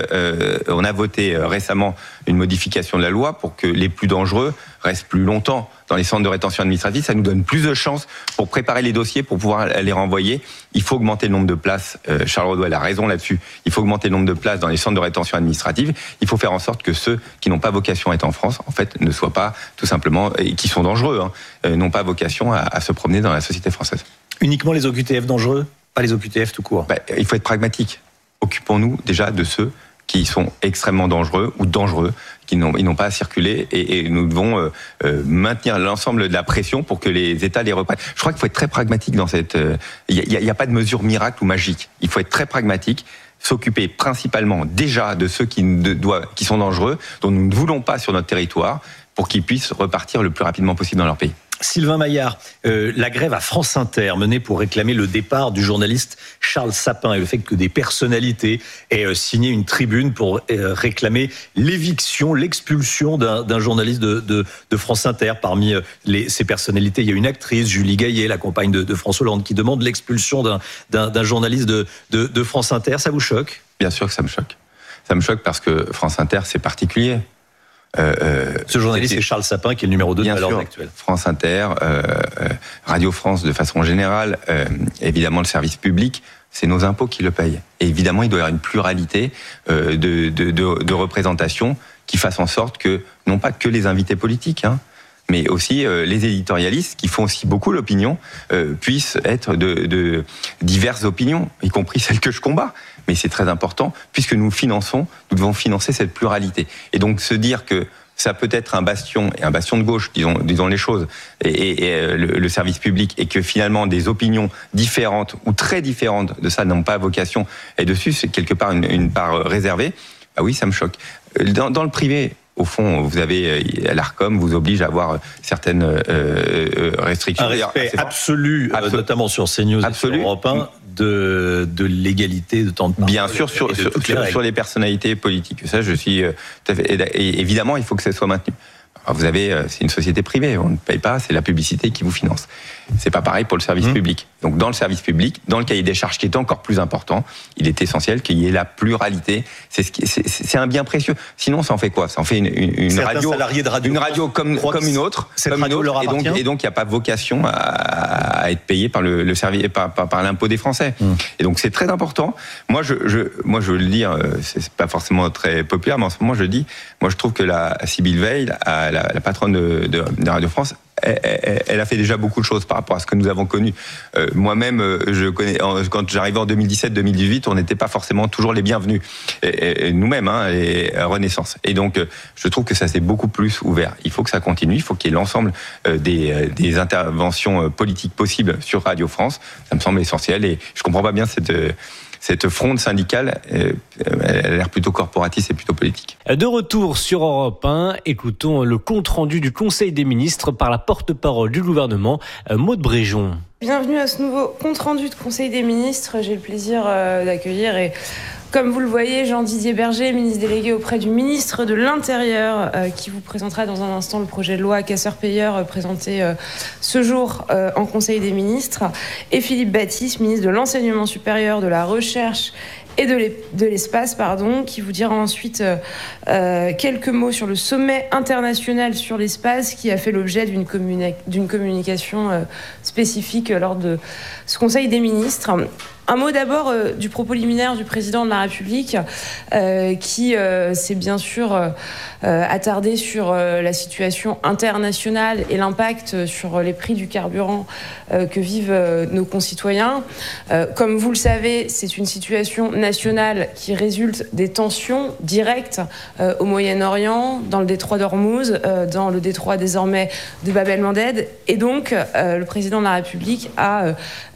récemment une modification de la loi pour que les plus dangereux restent plus longtemps dans les centres de rétention administrative. Ça nous donne plus de chances pour préparer les dossiers, pour pouvoir les renvoyer. Il faut augmenter le nombre de places. Charles Rodwell a raison là-dessus. Il faut augmenter le nombre de places dans les centres de rétention administrative. Il faut faire en sorte que ceux qui n'ont pas vocation à être en France, en fait, ne soient pas tout simplement, et qui sont dangereux, n'ont pas vocation à se promener dans la société française. Uniquement les OQTF dangereux? Pas les OQTF tout court? Il faut être pragmatique. Occupons-nous déjà de ceux qui sont extrêmement dangereux ou dangereux, ils n'ont pas à circuler et nous devons maintenir l'ensemble de la pression pour que les États les reprennent. Je crois qu'il faut être très pragmatique dans cette... Il n'y a pas de mesure miracle ou magique. Il faut être très pragmatique, s'occuper principalement déjà de ceux qui sont dangereux, dont nous ne voulons pas sur notre territoire, pour qu'ils puissent repartir le plus rapidement possible dans leur pays. Sylvain Maillard, la grève à France Inter menée pour réclamer le départ du journaliste Charles Sapin et le fait que des personnalités aient signé une tribune pour réclamer l'éviction, l'expulsion d'un journaliste de France Inter. Parmi ces personnalités, il y a une actrice, Julie Gaillet, la compagne de François Hollande, qui demande l'expulsion d'un journaliste de France Inter. Ça vous choque? Bien sûr que ça me choque. Ça me choque parce que France Inter, c'est particulier. Ce journaliste, c'est Charles Sapin, qui est le numéro 2 de l'ordre actuel. France Inter, Radio France de façon générale, évidemment le service public, c'est nos impôts qui le payent. Et évidemment, il doit y avoir une pluralité de représentation qui fasse en sorte que, non pas que les invités politiques, mais aussi les éditorialistes, qui font aussi beaucoup l'opinion, puissent être de diverses opinions, y compris celles que je combats. Mais c'est très important, puisque nous devons financer cette pluralité. Et donc se dire que ça peut être un bastion, et un bastion de gauche, disons les choses, et le service public, et que finalement des opinions différentes ou très différentes de ça n'ont pas vocation, et dessus c'est quelque part une part réservée, bah oui, ça me choque. Dans le privé, au fond, vous avez l'Arcom vous oblige à avoir certaines restrictions. Un respect absolu, notamment sur CNews et sur Europe 1, de l'égalité de temps de parole. Bien sûr, sur les personnalités politiques. Ça, je suis tout à fait. Et évidemment, il faut que ça soit maintenu. Alors c'est une société privée, on ne paye pas, c'est la publicité qui vous finance. C'est pas pareil pour le service public. Donc dans le service public, dans le cahier des charges qui est encore plus important, il est essentiel qu'il y ait la pluralité. C'est un bien précieux. Sinon, ça en fait quoi? Ça en fait une radio comme une autre. Et donc il n'y a pas vocation à être payé par le service, par l'impôt des Français. Et donc c'est très important. Moi je veux le dire, c'est pas forcément très populaire, mais en ce moment je le dis. Moi je trouve que la Sybille Veil, la patronne de Radio France, elle a fait déjà beaucoup de choses par rapport à ce que nous avons connu. Moi-même, quand j'arrivais en 2017-2018, on n'était pas forcément toujours les bienvenus. Et nous-mêmes, les Renaissance. Et donc, je trouve que ça s'est beaucoup plus ouvert. Il faut que ça continue, il faut qu'il y ait l'ensemble des interventions politiques possibles sur Radio France. Ça me semble essentiel et je comprends pas bien cette fronde syndicale, elle a l'air plutôt corporatiste et plutôt politique. De retour sur Europe 1, écoutons le compte-rendu du Conseil des ministres par la porte-parole du gouvernement, Maud Bréjon. Bienvenue à ce nouveau compte-rendu de Conseil des ministres. J'ai le plaisir d'accueillir comme vous le voyez, Jean-Didier Berger, ministre délégué auprès du ministre de l'Intérieur, qui vous présentera dans un instant le projet de loi casseurs-payeurs présenté ce jour en Conseil des ministres, et Philippe Baptiste, ministre de l'Enseignement supérieur, de la Recherche et de l'espace, qui vous dira ensuite quelques mots sur le sommet international sur l'espace qui a fait l'objet d'une communication spécifique lors de ce Conseil des ministres. Un mot d'abord du propos liminaire du président de la République qui s'est bien sûr attardé sur la situation internationale et l'impact sur les prix du carburant que vivent nos concitoyens. Comme vous le savez, c'est une situation nationale qui résulte des tensions directes au Moyen-Orient, dans le détroit d'Ormuz, dans le détroit désormais de Bab el-Mandeb. Et donc, le président de la République a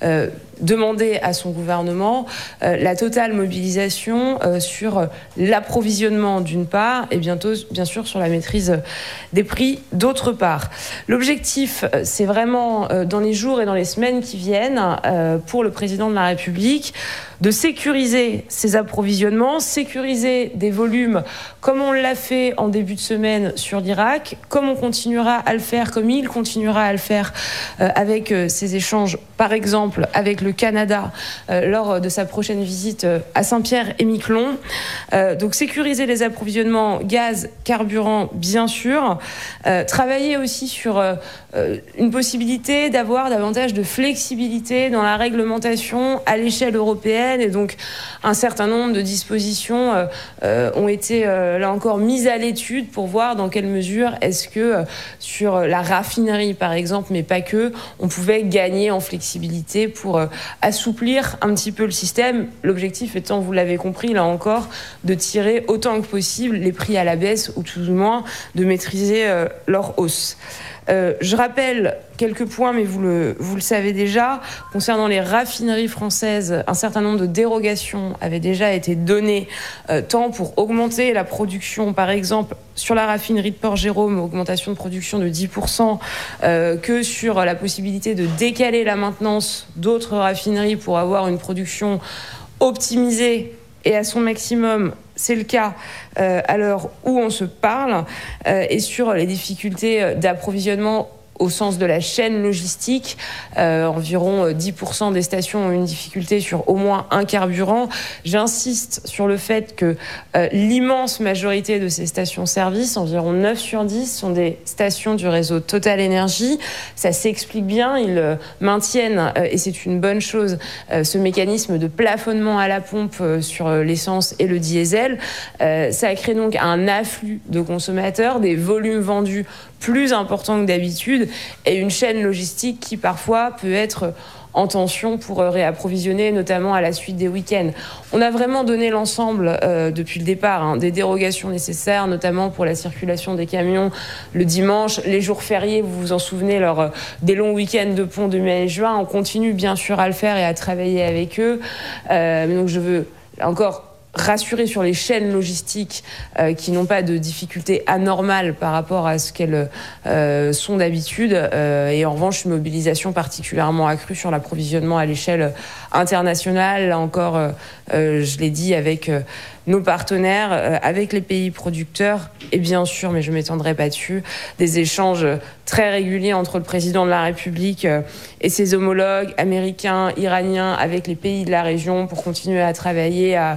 demander à son gouvernement la totale mobilisation sur l'approvisionnement d'une part et bientôt bien sûr sur la maîtrise des prix d'autre part. L'objectif, c'est vraiment dans les jours et dans les semaines qui viennent pour le président de la République de sécuriser ces approvisionnements, sécuriser des volumes comme on l'a fait en début de semaine sur l'Irak, comme on continuera à le faire, comme il continuera à le faire avec ces échanges, par exemple avec le Canada lors de sa prochaine visite à Saint-Pierre-et-Miquelon. Donc sécuriser les approvisionnements gaz, carburant, bien sûr. Travailler aussi sur une possibilité d'avoir davantage de flexibilité dans la réglementation à l'échelle européenne. Et donc, un certain nombre de dispositions ont été, là encore, mises à l'étude pour voir dans quelle mesure est-ce que, sur la raffinerie, par exemple, mais pas que, on pouvait gagner en flexibilité pour assouplir un petit peu le système. L'objectif étant, vous l'avez compris, là encore, de tirer autant que possible les prix à la baisse ou tout du moins de maîtriser leur hausse. Je rappelle quelques points, mais vous le savez déjà. Concernant les raffineries françaises, un certain nombre de dérogations avaient déjà été données, tant pour augmenter la production, par exemple, sur la raffinerie de Port-Jérôme, augmentation de production de 10%, que sur la possibilité de décaler la maintenance d'autres raffineries pour avoir une production optimisée et à son maximum. C'est le cas à l'heure où on se parle, et sur les difficultés d'approvisionnement au sens de la chaîne logistique. Environ 10% des stations ont une difficulté sur au moins un carburant. J'insiste sur le fait que l'immense majorité de ces stations-service, environ 9 sur 10, sont des stations du réseau Total Énergie. Ça s'explique bien, ils maintiennent, et c'est une bonne chose, ce mécanisme de plafonnement à la pompe sur l'essence et le diesel. Ça crée donc un afflux de consommateurs, des volumes vendus plus importants que d'habitude, et une chaîne logistique qui parfois peut être en tension pour réapprovisionner, notamment à la suite des week-ends. On a vraiment donné l'ensemble depuis le départ, des dérogations nécessaires, notamment pour la circulation des camions le dimanche, les jours fériés, vous vous en souvenez, lors des longs week-ends de pont de mai et juin. On continue bien sûr à le faire et à travailler avec eux. Donc je veux encore rassurer sur les chaînes logistiques qui n'ont pas de difficultés anormales par rapport à ce qu'elles sont d'habitude, et en revanche une mobilisation particulièrement accrue sur l'approvisionnement à l'échelle internationale, là encore je l'ai dit, avec nos partenaires, avec les pays producteurs, et bien sûr, mais je ne m'étendrai pas dessus, des échanges très réguliers entre le président de la République et ses homologues américains, iraniens, avec les pays de la région pour continuer à travailler à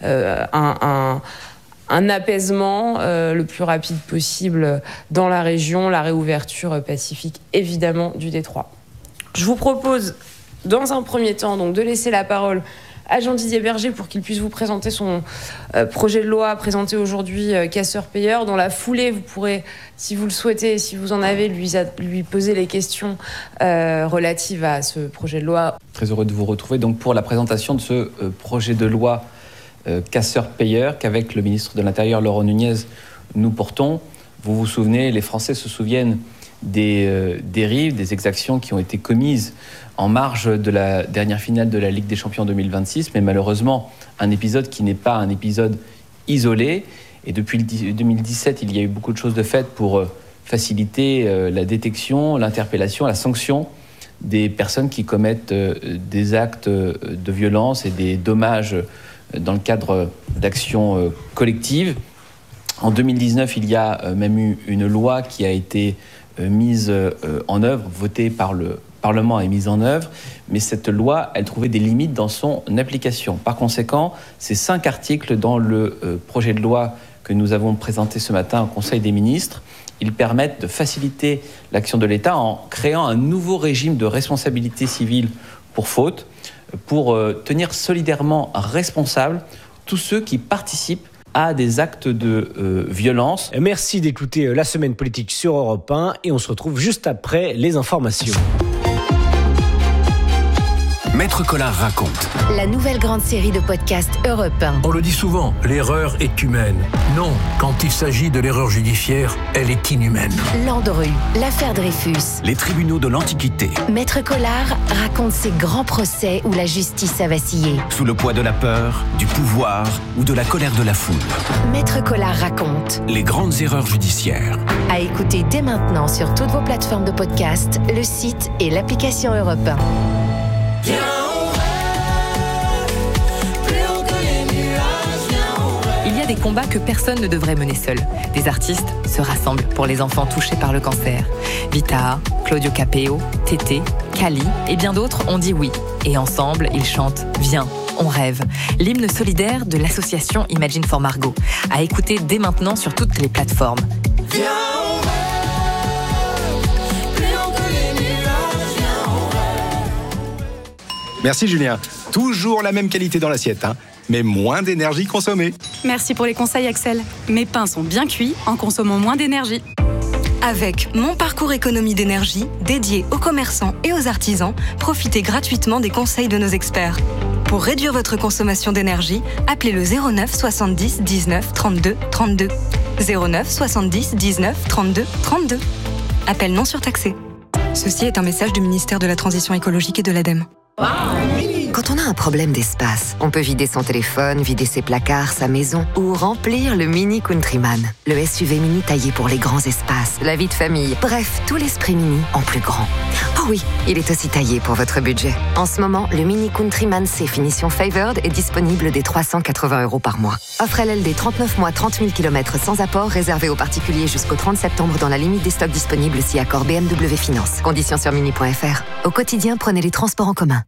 un apaisement le plus rapide possible dans la région, la réouverture pacifique évidemment du détroit. Je vous propose dans un premier temps donc de laisser la parole à Jean-Didier Berger pour qu'il puisse vous présenter son projet de loi présenté aujourd'hui, casseur-payeur. Dans la foulée, vous pourrez, si vous le souhaitez, si vous en avez, lui poser les questions relatives à ce projet de loi. Très heureux de vous retrouver donc pour la présentation de ce projet de loi casseur-payeur qu'avec le ministre de l'Intérieur, Laurent Nunez, nous portons. Vous vous souvenez, les Français se souviennent des dérives, des exactions qui ont été commises en marge de la dernière finale de la Ligue des Champions 2026, mais malheureusement un épisode qui n'est pas un épisode isolé. Et depuis 2017, il y a eu beaucoup de choses de faites pour faciliter la détection, l'interpellation, la sanction des personnes qui commettent des actes de violence et des dommages dans le cadre d'actions collectives. En 2019, il y a même eu une loi qui a été mise en œuvre, votée par le Parlement et mise en œuvre, mais cette loi, elle trouvait des limites dans son application. Par conséquent, ces 5 articles dans le projet de loi que nous avons présenté ce matin au Conseil des ministres, ils permettent de faciliter l'action de l'État en créant un nouveau régime de responsabilité civile pour faute, pour tenir solidairement responsables tous ceux qui participent à des actes de violence. Merci d'écouter La Semaine Politique sur Europe 1 et on se retrouve juste après les informations. Maître Collard raconte. La nouvelle grande série de podcasts Europe 1. On le dit souvent, l'erreur est humaine. Non, quand il s'agit de l'erreur judiciaire, elle est inhumaine. Landru, l'affaire Dreyfus. Les tribunaux de l'Antiquité. Maître Collard raconte ces grands procès où la justice a vacillé. Sous le poids de la peur, du pouvoir ou de la colère de la foule. Maître Collard raconte. Les grandes erreurs judiciaires. À écouter dès maintenant sur toutes vos plateformes de podcast, le site et l'application Europe 1. Il y a des combats que personne ne devrait mener seul. Des artistes se rassemblent pour les enfants touchés par le cancer. Vita, Claudio Capeo, Tété, Cali et bien d'autres ont dit oui. Et ensemble, ils chantent « Viens, on rêve », l'hymne solidaire de l'association Imagine for Margot. À écouter dès maintenant sur toutes les plateformes. Merci Julien. Toujours la même qualité dans l'assiette, mais moins d'énergie consommée. Merci pour les conseils Axel. Mes pains sont bien cuits en consommant moins d'énergie. Avec Mon Parcours Économie d'énergie, dédié aux commerçants et aux artisans, profitez gratuitement des conseils de nos experts. Pour réduire votre consommation d'énergie, appelez le 09 70 19 32 32. 09 70 19 32 32. Appel non surtaxé. Ceci est un message du ministère de la Transition écologique et de l'ADEME. Quand on a un problème d'espace, on peut vider son téléphone, vider ses placards, sa maison ou remplir le Mini Countryman. Le SUV mini taillé pour les grands espaces, la vie de famille, bref, tout l'esprit mini en plus grand. Oh oui, il est aussi taillé pour votre budget. En ce moment, le Mini Countryman C finition Favored est disponible dès 380 € par mois. Offre LLD 39 mois, 30 000 km sans apport, réservé aux particuliers jusqu'au 30 septembre dans la limite des stocks disponibles si accord BMW Finance. Conditions sur mini.fr. Au quotidien, prenez les transports en commun.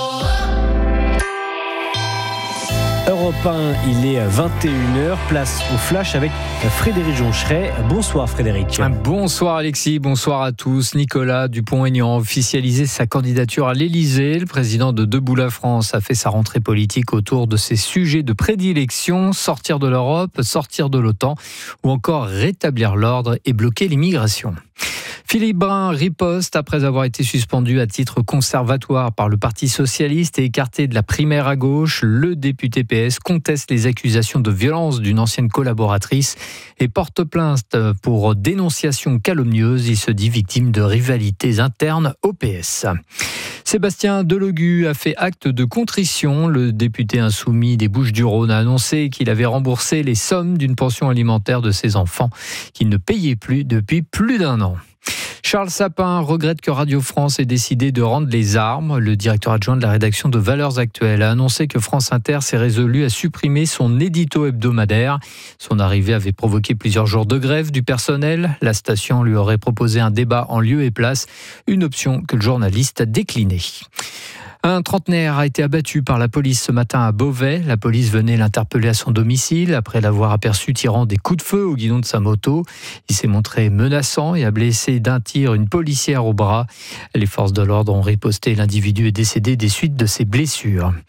Europe 1, il est 21h, place au flash avec Frédéric Joncheret. Bonsoir Frédéric. Bonsoir Alexis, bonsoir à tous. Nicolas Dupont-Aignan a officialisé sa candidature à l'Elysée. Le président de Debout la France a fait sa rentrée politique autour de ses sujets de prédilection, sortir de l'Europe, sortir de l'OTAN ou encore rétablir l'ordre et bloquer l'immigration. Philippe Brun riposte après avoir été suspendu à titre conservatoire par le Parti socialiste et écarté de la primaire à gauche. Le député PS conteste les accusations de violence d'une ancienne collaboratrice et porte plainte pour dénonciation calomnieuse. Il se dit victime de rivalités internes au PS. Sébastien Delogu a fait acte de contrition. Le député insoumis des Bouches-du-Rhône a annoncé qu'il avait remboursé les sommes d'une pension alimentaire de ses enfants qu'il ne payait plus depuis plus d'1 an. Charles Sapin regrette que Radio France ait décidé de rendre les armes. Le directeur adjoint de la rédaction de Valeurs Actuelles a annoncé que France Inter s'est résolu à supprimer son édito hebdomadaire. Son arrivée avait provoqué plusieurs jours de grève du personnel. La station lui aurait proposé un débat en lieu et place, une option que le journaliste a déclinée. Un trentenaire a été abattu par la police ce matin à Beauvais. La police venait l'interpeller à son domicile après l'avoir aperçu tirant des coups de feu au guidon de sa moto. Il s'est montré menaçant et a blessé d'un tir une policière au bras. Les forces de l'ordre ont riposté. L'individu est décédé des suites de ses blessures.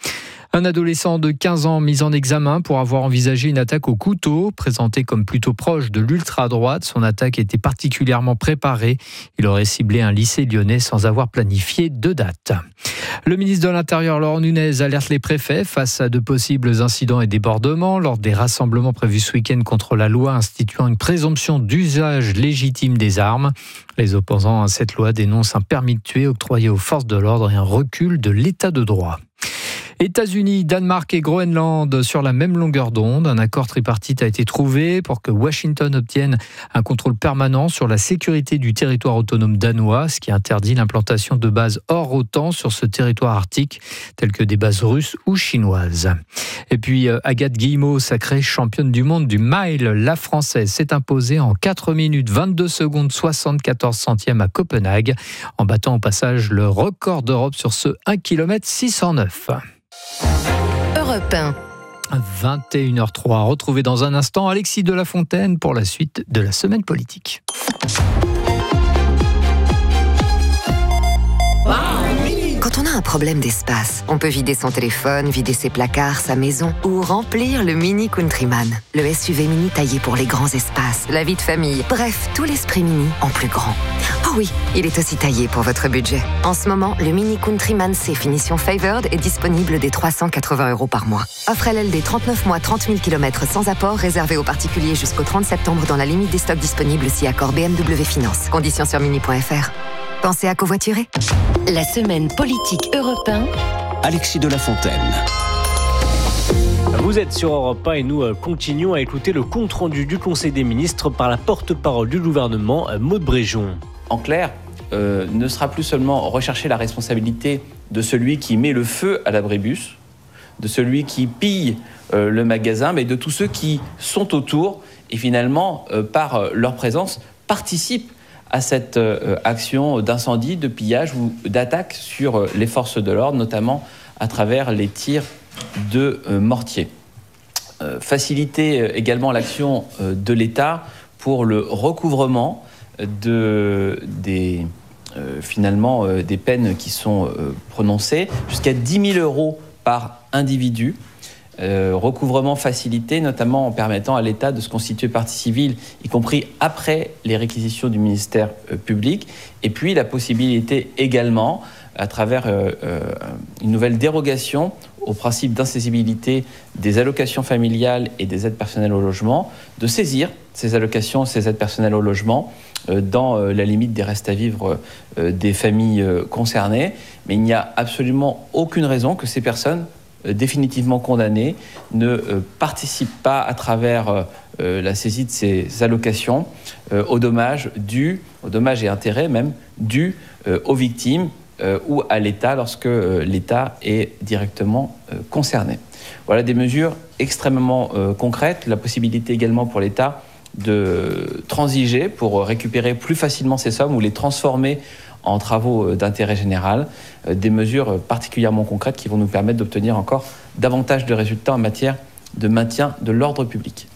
Un adolescent de 15 ans mis en examen pour avoir envisagé une attaque au couteau. Présenté comme plutôt proche de l'ultra-droite, son attaque était particulièrement préparée. Il aurait ciblé un lycée lyonnais sans avoir planifié de date. Le ministre de l'Intérieur, Laurent Nunez, alerte les préfets face à de possibles incidents et débordements lors des rassemblements prévus ce week-end contre la loi instituant une présomption d'usage légitime des armes. Les opposants à cette loi dénoncent un permis de tuer octroyé aux forces de l'ordre et un recul de l'état de droit. États-Unis, Danemark et Groenland sur la même longueur d'onde. Un accord tripartite a été trouvé pour que Washington obtienne un contrôle permanent sur la sécurité du territoire autonome danois, ce qui interdit l'implantation de bases hors OTAN sur ce territoire arctique, telles que des bases russes ou chinoises. Et puis Agathe Guillemot, sacrée championne du monde du mile, la Française s'est imposée en 4 minutes 22 secondes 74 centièmes à Copenhague, en battant au passage le record d'Europe sur ce 1 km 609. Europe 1. 21h03. Retrouvez dans un instant Alexis de La Fontaine pour la suite de la semaine politique. Quand on a un problème d'espace, on peut vider son téléphone, vider ses placards, sa maison ou remplir le Mini Countryman. Le SUV mini taillé pour les grands espaces, la vie de famille, bref, tout l'esprit mini en plus grand. Oh oui, il est aussi taillé pour votre budget. En ce moment, le Mini Countryman C finition Favored est disponible dès 380 € par mois. Offre LLD 39 mois, 30 000 km sans apport, réservé aux particuliers jusqu'au 30 septembre dans la limite des stocks disponibles si accord BMW Finance. Conditions sur mini.fr. Pensez à covoiturer. La semaine politique Europe 1. Alexis de La Fontaine. Vous êtes sur Europe 1 et nous continuons à écouter le compte-rendu du Conseil des ministres par la porte-parole du gouvernement, Maud Bréjon. En clair, ne sera plus seulement rechercher la responsabilité de celui qui met le feu à l'abribus, de celui qui pille le magasin, mais de tous ceux qui sont autour et finalement, par leur présence, participent à cette action d'incendie, de pillage ou d'attaque sur les forces de l'ordre, notamment à travers les tirs de mortier. Faciliter également l'action de l'État pour le recouvrement des peines qui sont prononcées, jusqu'à 10 000 € par individu. Recouvrement facilité, notamment en permettant à l'État de se constituer partie civile, y compris après les réquisitions du ministère public. Et puis la possibilité également, à travers une nouvelle dérogation au principe d'insaisibilité des allocations familiales et des aides personnelles au logement, de saisir ces allocations, ces aides personnelles au logement dans la limite des restes à vivre des familles concernées. Mais il n'y a absolument aucune raison que ces personnes définitivement condamnées ne participent pas à travers la saisie de ces allocations aux dommages et intérêts même dus aux victimes ou à l'État lorsque l'État est directement concerné. Voilà des mesures extrêmement concrètes, la possibilité également pour l'État de transiger pour récupérer plus facilement ces sommes ou les transformer en travaux d'intérêt général, des mesures particulièrement concrètes qui vont nous permettre d'obtenir encore davantage de résultats en matière de maintien de l'ordre public.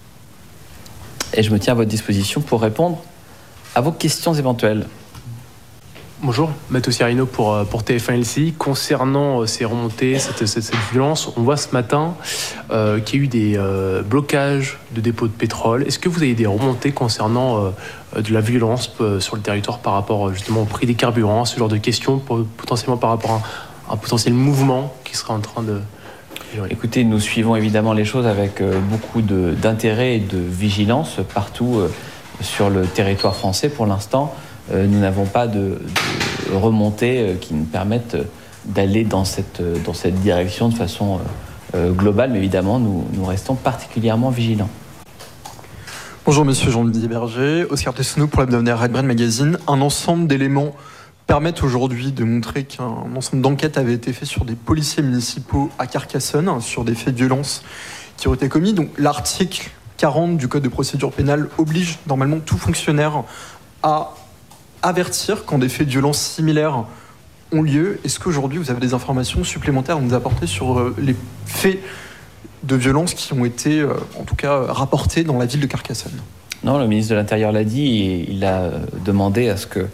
Et je me tiens à votre disposition pour répondre à vos questions éventuelles. Bonjour, Matteo Ciarino pour TF1 LCI. Concernant ces remontées, cette violence, on voit ce matin qu'il y a eu des blocages de dépôts de pétrole. Est-ce que vous avez des remontées concernant de la violence sur le territoire par rapport justement au prix des carburants, ce genre de questions, potentiellement par rapport à un potentiel mouvement qui serait en train de... Écoutez, nous suivons évidemment les choses avec beaucoup d'intérêt et de vigilance partout sur le territoire français. Pour l'instant, nous n'avons pas de remontées qui nous permettent d'aller dans cette direction de façon globale, mais évidemment, nous restons particulièrement vigilants. Bonjour, monsieur Jean-Didier Berger, Oscar Tessonneau pour l'hebdomadaire Red Brain Magazine. Un ensemble d'éléments permettent aujourd'hui de montrer qu'un ensemble d'enquêtes avait été fait sur des policiers municipaux à Carcassonne, sur des faits de violence qui ont été commis. Donc l'article 40 du Code de procédure pénale oblige normalement tout fonctionnaire à avertir quand des faits de violence similaires ont lieu. Est-ce qu'aujourd'hui vous avez des informations supplémentaires à nous apporter sur les faits de violence qui ont été en tout cas rapportés dans la ville de Carcassonne? Non, le ministre de l'Intérieur l'a dit et il a demandé à ce que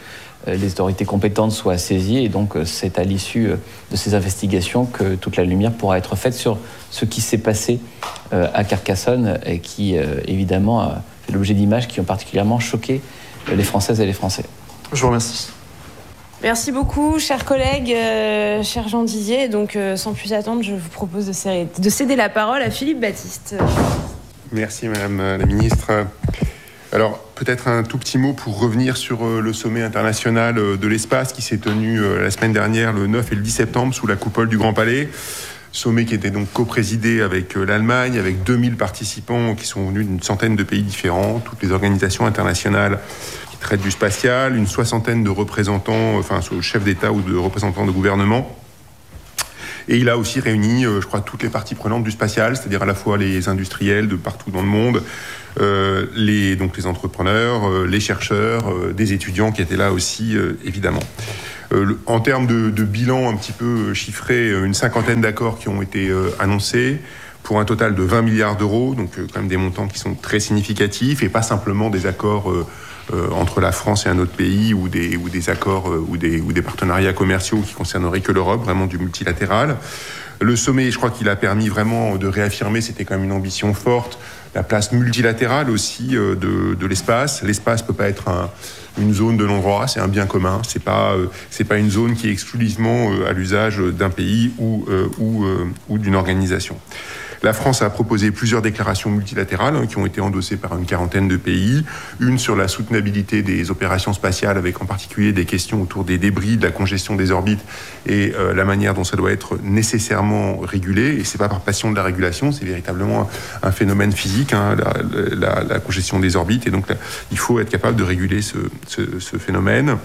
les autorités compétentes soient saisies. Et donc, c'est à l'issue de ces investigations que toute la lumière pourra être faite sur ce qui s'est passé à Carcassonne et qui, évidemment, a fait l'objet d'images qui ont particulièrement choqué les Françaises et les Français. Je vous remercie. Merci beaucoup, chers collègues, cher Jean Didier. Donc, sans plus attendre, je vous propose de céder la parole à Philippe Baptiste. Merci, Madame la Ministre. Alors, peut-être un tout petit mot pour revenir sur le sommet international de l'espace qui s'est tenu la semaine dernière, le 9 et le 10 septembre, sous la coupole du Grand Palais. Sommet qui était donc co-présidé avec l'Allemagne, avec 2000 participants qui sont venus d'une centaine de pays différents, toutes les organisations internationales qui traitent du spatial, une soixantaine de représentants, enfin, chefs d'État ou de représentants de gouvernement. Et il a aussi réuni, je crois, toutes les parties prenantes du spatial, c'est-à-dire à la fois les industriels de partout dans le monde, donc les entrepreneurs, les chercheurs, des étudiants qui étaient là aussi, évidemment. En termes de bilan un petit peu chiffré, une cinquantaine d'accords qui ont été annoncés pour un total de 20 milliards d'euros, donc quand même des montants qui sont très significatifs et pas simplement des accords entre la France et un autre pays ou des accords ou des partenariats commerciaux qui concerneraient que l'Europe, vraiment du multilatéral. Le sommet, je crois qu'il a permis vraiment de réaffirmer, c'était quand même une ambition forte, la place multilatérale aussi de l'espace. L'espace peut pas être une zone de non-droit, c'est un bien commun. C'est pas une zone qui est exclusivement à l'usage d'un pays ou d'une organisation. La France a proposé plusieurs déclarations multilatérales qui ont été endossées par une quarantaine de pays. Une sur la soutenabilité des opérations spatiales, avec en particulier des questions autour des débris, de la congestion des orbites et la manière dont ça doit être nécessairement régulé. Et c'est pas par passion de la régulation, c'est véritablement un phénomène physique, la congestion des orbites. Et donc là, il faut être capable de réguler ce phénomène.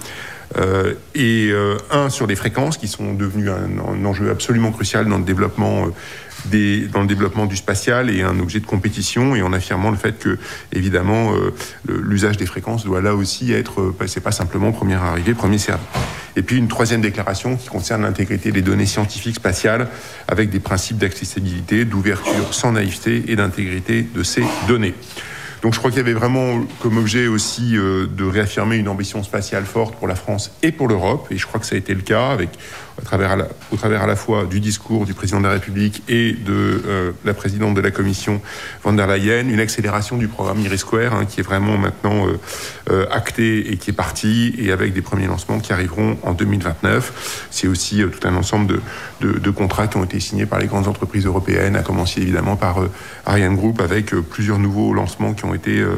Un sur les fréquences qui sont devenues un enjeu absolument crucial dans le développement du spatial et un objet de compétition, et en affirmant le fait que, évidemment, l'usage des fréquences doit là aussi être, c'est pas simplement premier arrivé, premier servi. Et puis une troisième déclaration qui concerne l'intégrité des données scientifiques spatiales avec des principes d'accessibilité, d'ouverture sans naïveté et d'intégrité de ces données. Donc je crois qu'il y avait vraiment comme objet aussi de réaffirmer une ambition spatiale forte pour la France et pour l'Europe, et je crois que ça a été le cas au travers à la fois du discours du président de la République et de la présidente de la Commission von der Leyen, une accélération du programme IRIS², qui est vraiment maintenant acté et qui est parti, et avec des premiers lancements qui arriveront en 2029. C'est aussi tout un ensemble de contrats qui ont été signés par les grandes entreprises européennes, à commencer évidemment par Ariane Group, avec plusieurs nouveaux lancements qui ont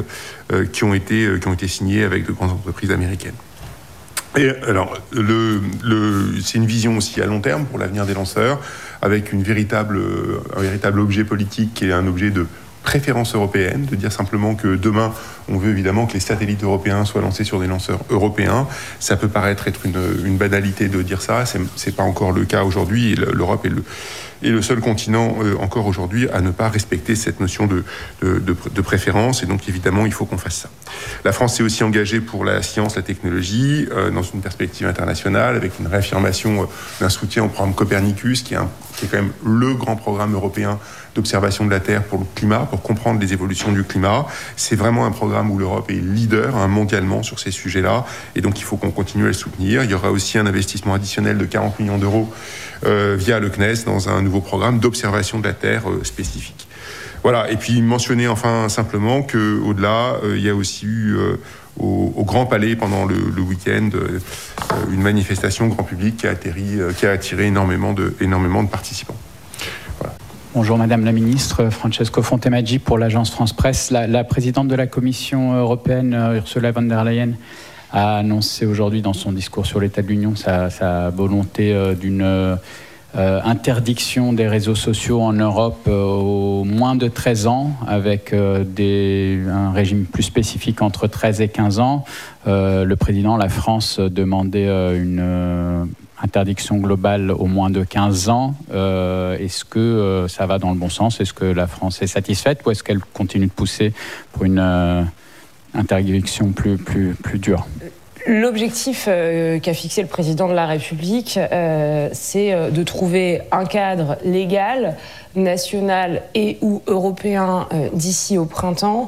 été signés avec de grandes entreprises américaines. Et alors, c'est une vision aussi à long terme pour l'avenir des lanceurs, avec un véritable objet politique qui est un objet de préférence européenne, de dire simplement que demain, on veut évidemment que les satellites européens soient lancés sur des lanceurs européens. Ça peut paraître être une banalité de dire ça, c'est pas encore le cas aujourd'hui, et l'Europe est le seul continent encore aujourd'hui à ne pas respecter cette notion de préférence, et donc évidemment il faut qu'on fasse ça. La France s'est aussi engagée pour la science, la technologie, dans une perspective internationale, avec une réaffirmation d'un soutien au programme Copernicus, qui est quand même le grand programme européen d'observation de la Terre pour le climat, pour comprendre les évolutions du climat. C'est vraiment un programme où l'Europe est leader mondialement sur ces sujets-là, et donc il faut qu'on continue à le soutenir. Il y aura aussi un investissement additionnel de 40 millions d'euros via le CNES dans un nouveau programme d'observation de la Terre spécifique. Voilà, et puis mentionner enfin simplement qu'au-delà, il y a aussi eu au Grand Palais pendant le week-end une manifestation grand public qui a attiré énormément de participants. Voilà. Bonjour Madame la Ministre, Francesco Fontemaggi pour l'agence France Presse. La présidente de la Commission européenne, Ursula von der Leyen, a annoncé aujourd'hui dans son discours sur l'état de l'Union sa volonté d'une interdiction des réseaux sociaux en Europe aux moins de 13 ans, avec un régime plus spécifique entre 13 et 15 ans. Le président, la France, demandait une interdiction globale aux moins de 15 ans. Est-ce que ça va dans le bon sens? Est-ce que la France est satisfaite, ou est-ce qu'elle continue de pousser pour une interdiction plus dure? L'objectif qu'a fixé le président de la République, c'est de trouver un cadre légal, national et ou européen d'ici au printemps,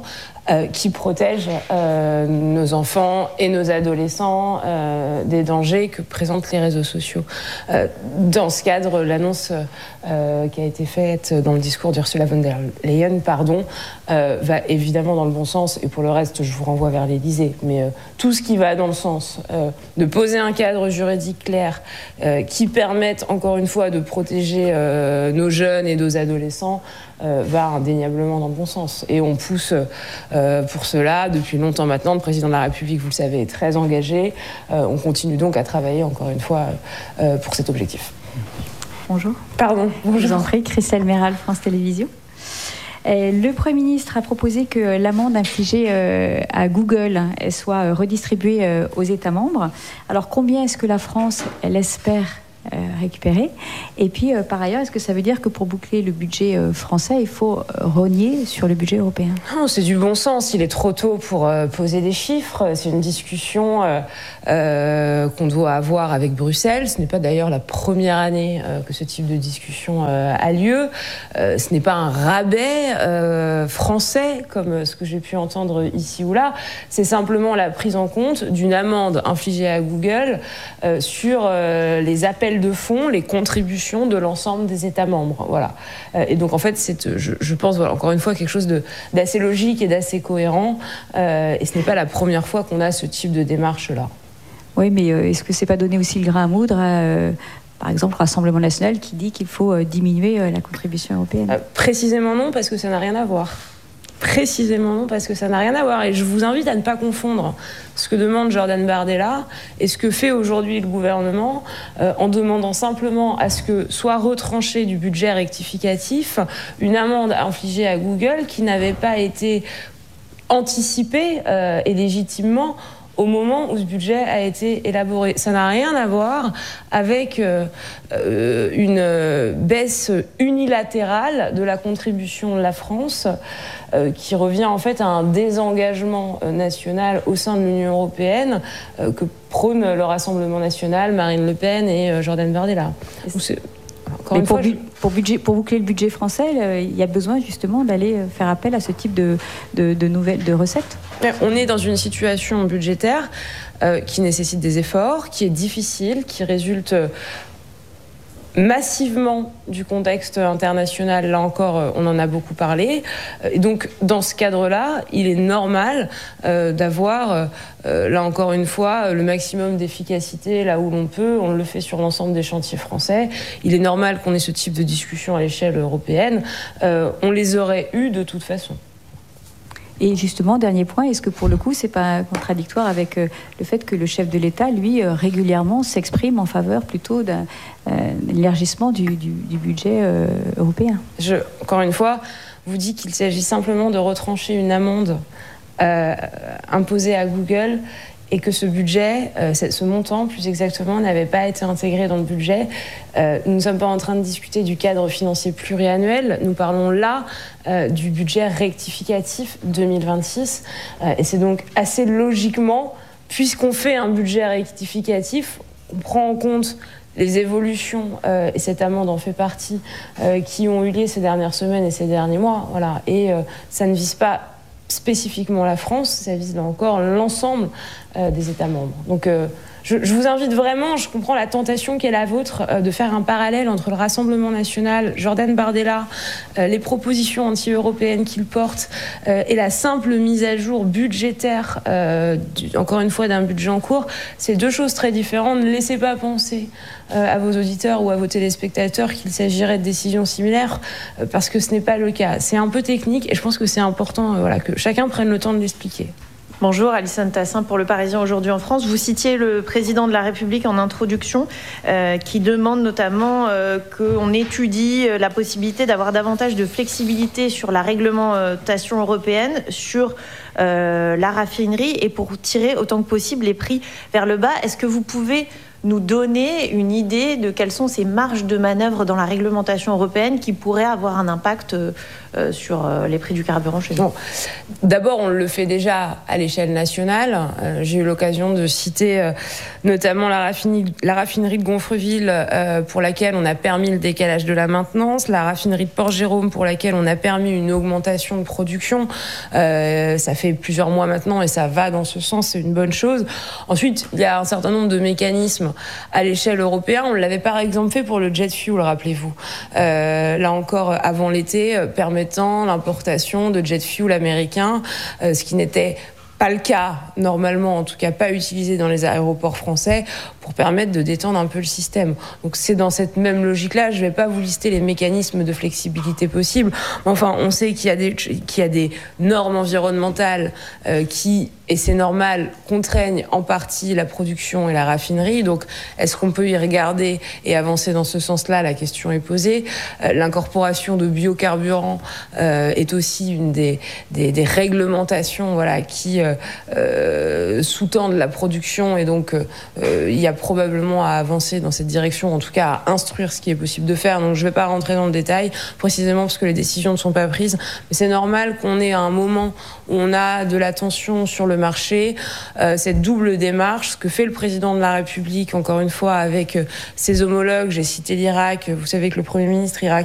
qui protège nos enfants et nos adolescents des dangers que présentent les réseaux sociaux. Dans ce cadre, l'annonce qui a été faite dans le discours d'Ursula von der Leyen, va évidemment dans le bon sens, et pour le reste, je vous renvoie vers l'Élysée. Mais tout ce qui va dans le sens de poser un cadre juridique clair qui permette, encore une fois, de protéger nos jeunes et nos adolescents va indéniablement dans le bon sens. Et on pousse pour cela depuis longtemps maintenant. Le président de la République, vous le savez, est très engagé. On continue donc à travailler, encore une fois, pour cet objectif. Bonjour. Pardon. Bonjour. Je vous en prie, Christelle Méral, France Télévisions. Le Premier ministre a proposé que l'amende infligée à Google soit redistribuée aux États membres. Alors combien est-ce que la France, elle espère récupérer? Et puis par ailleurs, est-ce que ça veut dire que pour boucler le budget français, il faut rogner sur le budget européen? Non, c'est du bon sens. Il est trop tôt pour poser des chiffres. C'est une discussion qu'on doit avoir avec Bruxelles. Ce n'est pas d'ailleurs la première année que ce type de discussion a lieu. Ce n'est pas un rabais français comme ce que j'ai pu entendre ici ou là. C'est simplement la prise en compte d'une amende infligée à Google sur les appels de fonds, les contributions de l'ensemble des États membres. Voilà. Et donc en fait, c'est, je pense, voilà, encore une fois, quelque chose d'assez logique et d'assez cohérent. Et ce n'est pas la première fois qu'on a ce type de démarche-là. Oui, mais est-ce que c'est pas donner aussi le grain à moudre à, par exemple, le Rassemblement national qui dit qu'il faut diminuer la contribution européenne? Précisément non, parce que ça n'a rien à voir. Précisément non, parce que ça n'a rien à voir. Et je vous invite à ne pas confondre ce que demande Jordan Bardella et ce que fait aujourd'hui le gouvernement en demandant simplement à ce que soit retranché du budget rectificatif une amende infligée à Google qui n'avait pas été anticipée et légitimement au moment où ce budget a été élaboré. Ça n'a rien à voir avec une baisse unilatérale de la contribution de la France qui revient en fait à un désengagement national au sein de l'Union européenne que prône le Rassemblement national, Marine Le Pen et Jordan Bardella. Mais pour boucler le budget français, il y a besoin justement d'aller faire appel à ce type de recettes. On est dans une situation budgétaire qui nécessite des efforts, qui est difficile, qui résulte massivement du contexte international. Là encore, on en a beaucoup parlé. Et donc, dans ce cadre-là, il est normal d'avoir, là encore une fois, le maximum d'efficacité là où l'on peut. On le fait sur l'ensemble des chantiers français. Il est normal qu'on ait ce type de discussion à l'échelle européenne. On les aurait eues de toute façon. Et justement, dernier point, est-ce que pour le coup, c'est pas contradictoire avec le fait que le chef de l'État, lui, régulièrement s'exprime en faveur plutôt d'un élargissement du budget européen? Encore une fois, vous dites qu'il s'agit simplement de retrancher une amende imposée à Google et que ce budget, ce montant plus exactement, n'avait pas été intégré dans le budget. Nous ne sommes pas en train de discuter du cadre financier pluriannuel, nous parlons là du budget rectificatif 2026. Et c'est donc assez logiquement, puisqu'on fait un budget rectificatif, on prend en compte les évolutions, et cette amende en fait partie, qui ont eu lieu ces dernières semaines et ces derniers mois. Voilà. Et ça ne vise pas spécifiquement la France, ça vise là encore l'ensemble des États membres. Donc je vous invite vraiment, je comprends la tentation qui est la vôtre de faire un parallèle entre le Rassemblement national, Jordan Bardella, les propositions anti-européennes qu'il porte et la simple mise à jour budgétaire, encore une fois, d'un budget en cours. C'est deux choses très différentes. Ne laissez pas penser à vos auditeurs ou à vos téléspectateurs qu'il s'agirait de décisions similaires parce que ce n'est pas le cas. C'est un peu technique et je pense que c'est important que chacun prenne le temps de l'expliquer. Bonjour, Alison Tassin pour Le Parisien aujourd'hui en France. Vous citiez le président de la République en introduction qui demande notamment qu'on étudie la possibilité d'avoir davantage de flexibilité sur la réglementation européenne, sur la raffinerie et pour tirer autant que possible les prix vers le bas. Est-ce que vous pouvez nous donner une idée de quelles sont ces marges de manœuvre dans la réglementation européenne qui pourraient avoir un impact sur les prix du carburant chez nous? Bon, d'abord, on le fait déjà à l'échelle nationale. J'ai eu l'occasion de citer notamment la raffinerie de Gonfreville pour laquelle on a permis le décalage de la maintenance, la raffinerie de Port-Jérôme pour laquelle on a permis une augmentation de production. Ça fait plusieurs mois maintenant et ça va dans ce sens, c'est une bonne chose. Ensuite, il y a un certain nombre de mécanismes à l'échelle européenne. On l'avait par exemple fait pour le jet fuel, rappelez-vous. Là encore, avant l'été, permettant l'importation de jet fuel américain, ce qui n'était pas le cas, normalement, en tout cas pas utilisé dans les aéroports français, pour permettre de détendre un peu le système. Donc c'est dans cette même logique-là, je ne vais pas vous lister les mécanismes de flexibilité possibles, mais enfin, on sait qu'il y a des normes environnementales qui, et c'est normal, contraignent en partie la production et la raffinerie. Donc est-ce qu'on peut y regarder et avancer dans ce sens-là? La question est posée. L'incorporation de biocarburants est aussi une des réglementations qui sous-tendent la production, et donc il y a probablement à avancer dans cette direction, en tout cas à instruire ce qui est possible de faire. Donc je ne vais pas rentrer dans le détail, précisément parce que les décisions ne sont pas prises, mais c'est normal qu'on ait à un moment où on a de la tension sur le marché, cette double démarche, ce que fait le président de la République, encore une fois, avec ses homologues. J'ai cité l'Irak, vous savez que le Premier ministre irakien